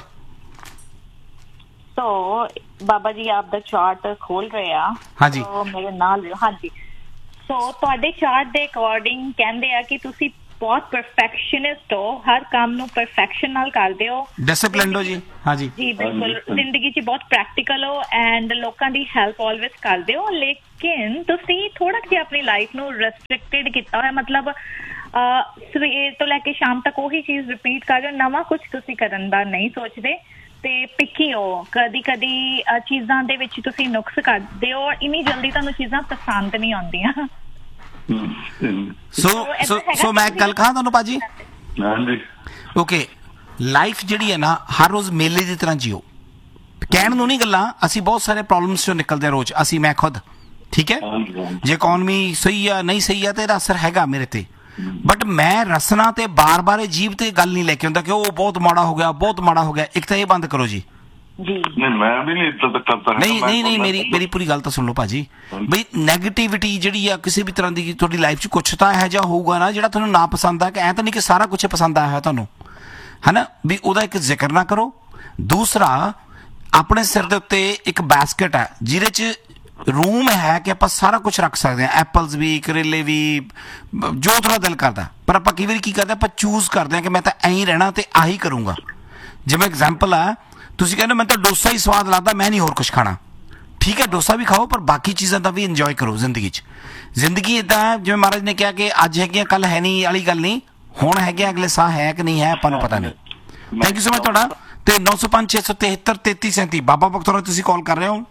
तो बाबा जी आप दा चार्ट खोल रहे आ। हाँ जी। तो मेरे नाल हाँ जी। सो ਤੁਹਾਡੇ ਚਾਰਟ ਦੇ ਅਕੋਰਡਿੰਗ ਕਹਿੰਦੇ ਆ ਕਿ ਤੁਸੀਂ ਬਹੁਤ ਪਰਫੈਕਸ਼ਨਿਸਟ ਹੋ, ਹਰ ਕੰਮ ਨੂੰ ਪਰਫੈਕਸ਼ਨ ਨਾਲ ਕਰਦੇ ਹੋ, ਡਿਸਪਲਿਨਡ ਹੋ ਜੀ। हाँ जी ਜੀ ਬਿਲਕੁਲ। ਜ਼ਿੰਦਗੀ 'ਚ ਬਹੁਤ ਪ੍ਰੈਕਟੀਕਲ ਹੋ ਐਂਡ ਲੋਕਾਂ ਦੀ ਹੈਲਪ ਆਲਵੇਸ ਕਰਦੇ ਹੋ। ਲੇਕਿਨ ਤੁਸੀਂ ਥੋੜਾ ਜਿਹਾ ਆਪਣੀ ਲਾਈਫ ਨੂੰ ਰੈਸਟ੍ਰਿਕਟਡ ਕੀਤਾ ਹੋਇਆ, ਮਤਲਬ ਸਵੇਰ ਤੋਂ ਲੈ ਕੇ ਸ਼ਾਮ ਤੱਕ ਉਹੀ ਚੀਜ਼ ਰਿਪੀਟ ਕਰ ਰਹੇ ਹੋ, ਨਵਾਂ ਕੁਝ ਤੁਸੀਂ ਕਰਨ ਦਾ ਨਹੀਂ ਸੋਚਦੇ ਤੇ ਪਿੱਕੀ ਹੋ। ਕਦੀ ਕਦੀ ਚੀਜ਼ਾਂ ਦੇ ਵਿੱਚ ਤੁਸੀਂ ਨੁਕਸ ਕੱਢਦੇ ਹੋ, ਇੰਨੀ ਜਲਦੀ ਤੁਹਾਨੂੰ ਚੀਜ਼ਾਂ ਪਸੰਦ ਨਹੀਂ ਆਉਂਦੀਆਂ। ਸੋ ਮੈਂ ਗੱਲ ਕਹਾਂ ਤੁਹਾਨੂੰ ਭਾਜੀ? ਹਾਂਜੀ ਓਕੇ, ਲਾਈਫ ਜਿਹੜੀ ਹੈ ਨਾ ਹਰ ਰੋਜ਼ ਮੇਲੇ ਦੀ ਤਰ੍ਹਾਂ ਜੀਓ। ਕਹਿਣ ਨੂੰ ਨਹੀਂ ਗੱਲਾਂ, ਅਸੀਂ ਬਹੁਤ ਸਾਰੇ ਪ੍ਰੋਬਲਮਸ ਚੋਂ ਨਿਕਲਦੇ ਹਾਂ ਰੋਜ਼, ਅਸੀਂ, ਮੈਂ ਖੁਦ, ਠੀਕ ਹੈ? ਜੇ ਇਕਨੋਮੀ ਸਹੀ ਆ ਨਹੀਂ ਸਹੀ ਆ ਤੇ ਇਹਦਾ ਅਸਰ ਹੈਗਾ ਮੇਰੇ ਤੇ, ਬਟ ਮੈਂ ਰਸਨਾ ਤੇ ਬਾਰ-ਬਾਰ ਅਜੀਬ ਤੇ ਗੱਲ ਨਹੀਂ ਲੈ ਕੇ ਆਉਂਦਾ ਕਿ ਉਹ ਬਹੁਤ ਮਾੜਾ ਹੋ ਗਿਆ, ਬਹੁਤ ਮਾੜਾ ਹੋ ਗਿਆ। ਇੱਕ ਤਾਂ ਇਹ ਬੰਦ ਕਰੋ ਜੀ। ਨਹੀਂ ਮੈਂ ਵੀ ਨਹੀਂ ਇੱਜ਼ਤ ਕਰਦਾ। ਨਹੀਂ ਮੇਰੀ ਪੂਰੀ ਗੱਲ ਤਾਂ ਸੁਣ ਲਓ ਭਾਜੀ। ਬਈ ਨੈਗੇਟਿਵਿਟੀ ਜਿਹੜੀ ਆ ਕਿਸੇ ਵੀ ਤਰ੍ਹਾਂ ਦੀ ਤੁਹਾਡੀ ਲਾਈਫ 'ਚ ਕੁਛ ਤਾਂ ਇਹੋ ਜਿਹਾ ਹੋਊਗਾ ਨਾ ਜਿਹੜਾ ਤੁਹਾਨੂੰ ਨਾ ਪਸੰਦ ਆ, ਕਿ ਐਂ ਤਾਂ ਨਹੀਂ ਕਿ ਸਾਰਾ ਕੁਛ ਪਸੰਦ ਆਇਆ ਹੋਇਆ ਤੁਹਾਨੂੰ, ਹੈ ਨਾ? ਵੀ ਉਹਦਾ ਇੱਕ ਜ਼ਿਕਰ ਨਾ ਕਰੋ। ਦੂਸਰਾ, ਆਪਣੇ ਸਿਰ ਦੇ ਉੱਤੇ ਇੱਕ ਬਾਸਕਟ ਹੈ ਜਿਹਦੇ 'ਚ ਰੂਮ ਹੈ ਕਿ ਆਪਾਂ ਸਾਰਾ ਕੁਝ ਰੱਖ ਸਕਦੇ ਹਾਂ, ਐਪਲਸ ਵੀ, ਕਰੇਲੇ ਵੀ, ਜੋ ਥੋੜਾ ਦਿਲ ਕਰਦਾ। ਪਰ ਆਪਾਂ ਕਈ ਵਾਰੀ ਕੀ ਕਰਦੇ, ਆਪਾਂ ਚੂਜ਼ ਕਰਦੇ ਹਾਂ ਕਿ ਮੈਂ ਤਾਂ ਐਂ ਹੀ ਰਹਿਣਾ ਤੇ ਆਹੀ ਕਰੂੰਗਾ। ਜਿਵੇਂ ਐਗਜ਼ਾਮਪਲ ਆ, ਤੁਸੀਂ ਕਹਿੰਦੇ ਮੈਨੂੰ ਤਾਂ ਡੋਸਾ ਹੀ ਸਵਾਦ ਲੱਗਦਾ, ਮੈਂ ਨਹੀਂ ਹੋਰ ਕੁਝ ਖਾਣਾ। ਠੀਕ ਹੈ, ਡੋਸਾ ਵੀ ਖਾਓ, ਪਰ ਬਾਕੀ ਚੀਜ਼ਾਂ ਦਾ ਵੀ ਇੰਜੋਏ ਕਰੋ ਜ਼ਿੰਦਗੀ 'ਚ। ਜ਼ਿੰਦਗੀ ਇੱਦਾਂ ਜਿਵੇਂ ਮਹਾਰਾਜ ਨੇ ਕਿਹਾ ਕਿ ਅੱਜ ਹੈਗੀਆਂ ਕੱਲ ਹੈ ਨਹੀਂ ਵਾਲੀ ਗੱਲ ਨਹੀਂ, ਹੁਣ ਹੈਗੇ ਅਗਲੇ ਸਾਹ ਹੈ ਕਿ ਨਹੀਂ ਹੈ ਆਪਾਂ ਨੂੰ ਪਤਾ ਨਹੀਂ। ਥੈਂਕ ਯੂ ਸੋ ਮਚ ਤੁਹਾਡਾ। ਤੇ 905 673 3337 ਬਾਬਾ ਬਖਤੌਰ ਤੁਸੀਂ ਕਾਲ ਕਰ ਰਹੇ ਹੋ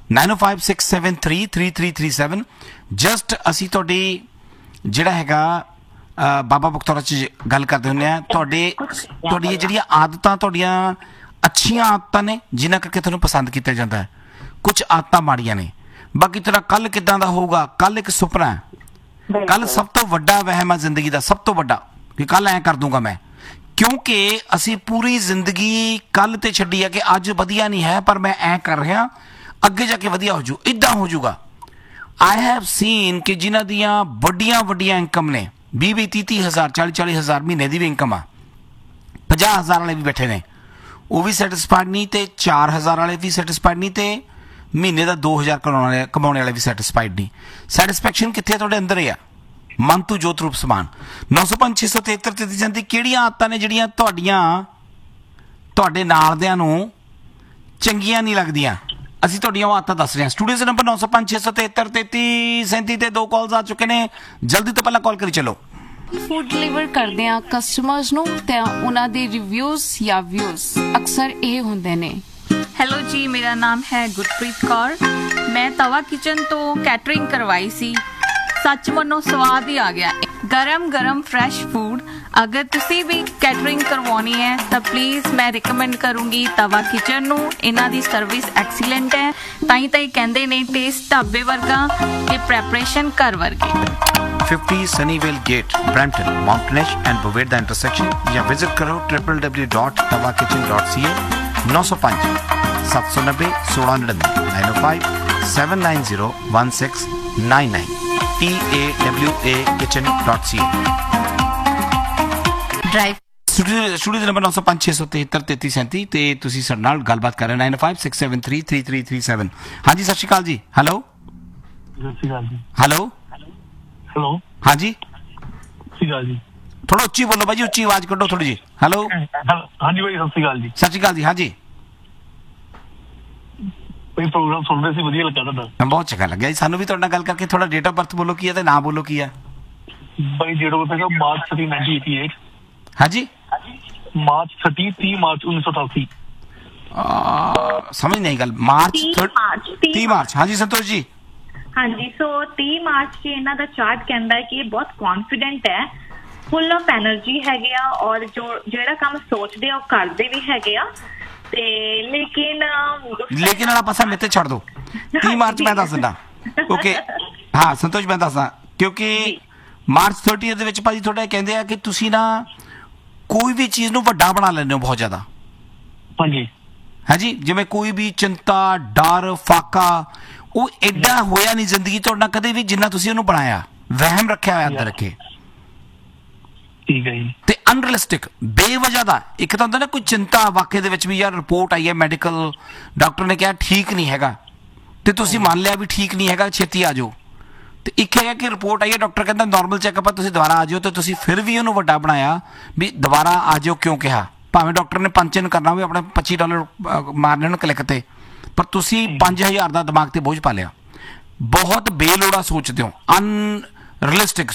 9056733337। ਜਸਟ ਅਸੀਂ ਤੁਹਾਡੀ ਜਿਹੜਾ ਹੈਗਾ ਬਾਬਾ ਬਖਤੌਰ 'ਚ ਗੱਲ ਕਰਦੇ ਹੁੰਦੇ ਆ। ਤੁਹਾਡੀਆਂ ਜਿਹੜੀਆਂ ਆਦਤਾਂ ਤੁਹਾਡੀਆਂ ਅੱਛੀਆਂ ਆਦਤਾਂ ਨੇ ਜਿਨ੍ਹਾਂ ਕਰਕੇ ਤੁਹਾਨੂੰ ਪਸੰਦ ਕੀਤਾ ਜਾਂਦਾ ਹੈ, ਕੁਝ ਆਦਤਾਂ ਮਾੜੀਆਂ ਨੇ। ਬਾਕੀ ਤੇਰਾ ਕੱਲ ਕਿੱਦਾਂ ਦਾ ਹੋਊਗਾ, ਕੱਲ ਇੱਕ ਸੁਪਨਾ ਹੈ। ਕੱਲ ਸਭ ਤੋਂ ਵੱਡਾ ਵਹਿਮ ਹੈ ਜ਼ਿੰਦਗੀ ਦਾ, ਸਭ ਤੋਂ ਵੱਡਾ, ਕਿ ਕੱਲ ਐਂ ਕਰ ਦੂੰਗਾ ਮੈਂ। ਕਿਉਂਕਿ ਅਸੀਂ ਪੂਰੀ ਜ਼ਿੰਦਗੀ ਕੱਲ ਤੇ ਛੱਡੀ ਹੈ ਕਿ ਅੱਜ ਵਧੀਆ ਨਹੀਂ ਹੈ ਪਰ ਮੈਂ ਐਂ ਕਰ ਰਿਹਾ, ਅੱਗੇ ਜਾ ਕੇ ਵਧੀਆ ਹੋ ਜੂ, ਇੱਦਾਂ ਹੋ ਜੂਗਾ। ਆਈ ਹੈਵ ਸੀਨ ਕਿ ਜਿਨ੍ਹਾਂ ਦੀਆਂ ਵੱਡੀਆਂ ਇਨਕਮ ਨੇ, 20 30 ਹਜ਼ਾਰ 40 ਹਜ਼ਾਰ ਮਹੀਨੇ ਦੀ ਵੀ ਇਨਕਮ ਆ, 50 ਹਜ਼ਾਰ ਵਾਲੇ ਵੀ ਬੈਠੇ ਨੇ, ਉਹ ਵੀ ਸੈਟਿਸਫਾਈਡ ਨਹੀਂ, ਤੇ 4 ਹਜ਼ਾਰ ਵਾਲੇ ਵੀ ਸੈਟਿਸਫਾਈਡ ਨਹੀਂ, ਤੇ ਮਹੀਨੇ ਦਾ 2000 ਕਮਾਉਣ ਵਾਲੇ ਵੀ ਸੈਟਿਸਫਾਈਡ ਨਹੀਂ। ਸੈਟਿਸਫੈਕਸ਼ਨ ਕਿੱਥੇ? ਤੁਹਾਡੇ ਅੰਦਰ ਹੀ ਆ, ਮਨ ਤੋਂ ਜੋਤ ਰੂਪ ਸਮਾਨ। 905 673 ਦਿੱਤੀ ਜਾਂਦੀ। ਕਿਹੜੀਆਂ ਆਦਤਾਂ ਨੇ ਜਿਹੜੀਆਂ ਤੁਹਾਡੇ ਨਾਲਦਿਆਂ ਨੂੰ ਚੰਗੀਆਂ ਨਹੀਂ ਲੱਗਦੀਆਂ? ਅਸੀਂ ਤੁਹਾਡੀਆਂ ਆਦਤਾਂ ਦੱਸ ਰਹੇ ਹਾਂ। ਸਟੂਡੀਓ ਦੇ ਨੰਬਰ 905-673-3337 ਤੇ 2 ਕਾਲਸ ਆ ਚੁੱਕੇ ਨੇ, ਜਲਦੀ ਤੋਂ ਪਹਿਲਾਂ ਕਾਲ ਕਰੀ ਚਲੋ। ਫੂਡ ਡਿਲੀਵਰ ਕਰਦੇ ਆ ਕਸਟਮਰਸ ਨੂੰ ਤੇ ਉਹਨਾਂ ਦੇ ਰਿਵਿਊਜ਼ ਜਾਂ ਵਿਊਜ਼ ਅਕਸਰ ਇਹ ਹੁੰਦੇ ਨੇ। ਹੈਲੋ ਜੀ, ਮੇਰਾ ਨਾਮ ਹੈ ਗੁਰਪ੍ਰੀਤ ਕੌਰ। ਮੈਂ ਤਵਾ ਕਿਚਨ ਤੋਂ ਕੈਟਰਿੰਗ ਕਰਵਾਈ ਸੀ। ਸੱਚ ਮੰਨੋ ਸਵਾਦ ਹੀ ਆ ਗਿਆ। ਗਰਮ ਫਰੈਸ਼ ਫੂਡ। ਅਗਰ ਤੁਸੀਂ ਵੀ ਕੈਟਰਿੰਗ ਕਰਵਾਉਣੀ ਹੈ ਤਾਂ ਪਲੀਜ਼ ਮੈਂ ਰਿਕਮੈਂਡ ਕਰੂੰਗੀ ਤਵਾ ਕਿਚਨ ਨੂੰ। ਇਹਨਾਂ ਦੀ ਸਰਵਿਸ ਐਕਸੀਲੈਂਟ ਹੈ। ਤਾਂ ਹੀ ਕਹਿੰਦੇ ਨੇ ਟੇਸਟ ਢਾਬੇ ਵਰਗਾ ਤੇ ਪ੍ਰੈਪਰੇਸ਼ਨ ਘਰ ਵਰਗੀ। 50 Sunnyvale Gate, Brampton, Mountainish and Boveda intersection ਜਾਂ ਵਿਜ਼ਿਟ ਕਰੋ www.tawakitchen.ca 905-790-1699 TAWA-kitchen.ca। ਡਰਾਈਵ ਸਟੂਡੀਓ ਦੇ ਨੰਬਰ 905-673-3337 ਤੇ ਤੁਸੀਂ ਸਾਡੇ ਨਾਲ ਗੱਲਬਾਤ ਕਰ ਰਹੇ 95-673-3337। ਹਾਂਜੀ, ਸਤਿ ਸ਼੍ਰੀ ਅਕਾਲ ਜੀ। ਹੈਲੋ ਸਤਿ ਸ਼੍ਰੀ ਅਕਾਲ ਜੀ। ਹੈਲੋ ਹੈਲੋ ਹਾਂਜੀ, ਸਤਿ ਸ਼੍ਰੀ ਅਕਾਲ ਜੀ। ਥੋੜਾ ਉੱਚੀ ਬੋਲੋ ਭਾਜੀ, ਉੱਚੀ ਆਵਾਜ਼ ਕੱਢੋ ਥੋੜੀ ਜੀ। ਹੈਲੋ ਹਾਂਜੀ ਭਾਈ, ਸਤਿ ਸ਼੍ਰੀ ਅਕਾਲ ਜੀ। ਸਤਿ ਸ਼੍ਰੀ ਅਕਾਲ ਜੀ। ਹਾਂਜੀ ਭਾਈ ਪ੍ਰੋਗਰਾਮ ਸੁਣ ਰਹੇ ਸੀ, ਵਧੀਆ ਲੱਗਾ ਤੁਹਾਡਾ। ਬਹੁਤ ਚੰਗਾ ਲੱਗਿਆ ਜੀ ਸਾਨੂੰ ਵੀ ਤੁਹਾਡੇ ਨਾਲ ਗੱਲ ਕਰਕੇ। ਥੋੜਾ ਡੇਟ ਆਫ ਬਰਥ ਬੋਲੋ ਕੀ ਹੈ ਤੇ ਨਾਮ ਬੋਲੋ ਕੀ ਹੈ। ਭਾਈ ਡੇਟ ਆਫ ਬਰਥ ਮਾਰਚ 30 1988। ਹਾਂਜੀ, ਮਾਰਚ 30 ਮਾਰਚ 1988। ਸਮਝ ਨਹੀਂ ਗੱਲ। March 30 March. ਹਾਂਜੀ ਸੰਤੋਸ਼ ਜੀ। ਹਾਂਜੀ, ਸੋ 30 ਮਾਰਚ 'ਚ ਇਹਨਾਂ ਦਾ ਚਾਰਟ ਕਹਿੰਦਾ ਹੈ ਕਿ ਇਹ ਬਹੁਤ ਕੌਨਫੀਡੈਂਟ ਹੈ, ਫੁੱਲ ਆਫ એનર્ਜੀ ਹੈਗੇ ਆ, ਔਰ ਜਿਹੜਾ ਕੰਮ ਸੋਚਦੇ ਆ ਉਹ ਕਰਦੇ ਵੀ ਹੈਗੇ ਆ। ਤੇ ਲੇਕਿਨ ਵਾਲਾ ਪਾਸਾ ਮੇਰੇ ਤੇ ਛੱਡ ਦੋ। 30 ਮਾਰਚ ਮੈਂ ਦੱਸ ਦਿੰਦਾ। ਓਕੇ, ਹਾਂ ਸੰਤੋਸ਼ ਮੈਂ ਦੱਸਦਾ, ਕਿਉਂਕਿ ਮਾਰਚ 30 ਦੇ ਵਿੱਚ ਭਾਜੀ ਥੋੜਾ ਕਹਿੰਦੇ ਆ ਕਿ ਤੁਸੀਂ ਨਾ ਕੋਈ ਵੀ ਚੀਜ਼ ਨੂੰ ਵੱਡਾ ਬਣਾ ਲੈਂਦੇ ਹੋ ਬਹੁਤ ਜ਼ਿਆਦਾ। ਹਾਂਜੀ ਹਾਂਜੀ, ਜਿਵੇਂ ਕੋਈ ਵੀ ਚਿੰਤਾ, ਡਰ, ਫਾਕਾ ਉਹ ਐਡਾ ਹੋਇਆ ਨਹੀਂ ਜ਼ਿੰਦਗੀ ਤੁਹਾਡੇ ਨਾਲ ਕਦੇ ਵੀ ਜਿੰਨਾ ਤੁਸੀਂ ਉਹਨੂੰ ਬਣਾਇਆ, ਵਹਿਮ ਰੱਖਿਆ ਹੋਇਆ ਅੰਦਰ ਰੱਖੇ। ਠੀਕ ਹੈ ਜੀ। ਤੇ ਅਨਰੀਅਲਿਸਟਿਕ, ਬੇਵਜ੍ਹਾ ਦਾ ਇੱਕ ਤਾਂ ਹੁੰਦਾ ਨਾ ਕੋਈ ਚਿੰਤਾ ਵਾਕਈ ਦੇ ਵਿੱਚ ਵੀ ਯਾਰ ਰਿਪੋਰਟ ਆਈ ਹੈ ਮੈਡੀਕਲ, ਡਾਕਟਰ ਨੇ ਕਿਹਾ ਠੀਕ ਨਹੀਂ ਹੈਗਾ ਤੇ ਤੁਸੀਂ ਮੰਨ ਲਿਆ ਵੀ ਠੀਕ ਨਹੀਂ ਹੈਗਾ, ਛੇਤੀ ਆ ਜਾਓ। ਤੇ ਇੱਕ ਹੈਗਾ ਕਿ ਰਿਪੋਰਟ ਆਈ ਹੈ, ਡਾਕਟਰ ਕਹਿੰਦਾ ਨਾਰਮਲ ਚੈੱਕਅਪ ਆ, ਤੁਸੀਂ ਦੁਬਾਰਾ ਆ ਜਾਓ, ਤੇ ਤੁਸੀਂ ਫਿਰ ਵੀ ਉਹਨੂੰ ਵੱਡਾ ਬਣਾਇਆ ਵੀ ਦੁਬਾਰਾ ਆ ਜਾਓ ਕਿਉਂ ਕਿਹਾ। ਭਾਵੇਂ ਡਾਕਟਰ ਨੇ ਪੰਚਨ ਕਰਨਾ ਹੋਵੇ ਆਪਣੇ $25 ਮਾਰਨੇ ਨੂੰ ਕਲਿੱਕ ਤੇ, ਪਰ ਤੁਸੀਂ 5000 ਦਾ ਦਿਮਾਗ ਤੇ ਬੋਝ ਪਾ ਲਿਆ। ਬਹੁਤ ਬੇਲੋੜਾ ਸੋਚਦੇ ਹੋ, ਅਨਰੀਅਲਿਸਟਿਕ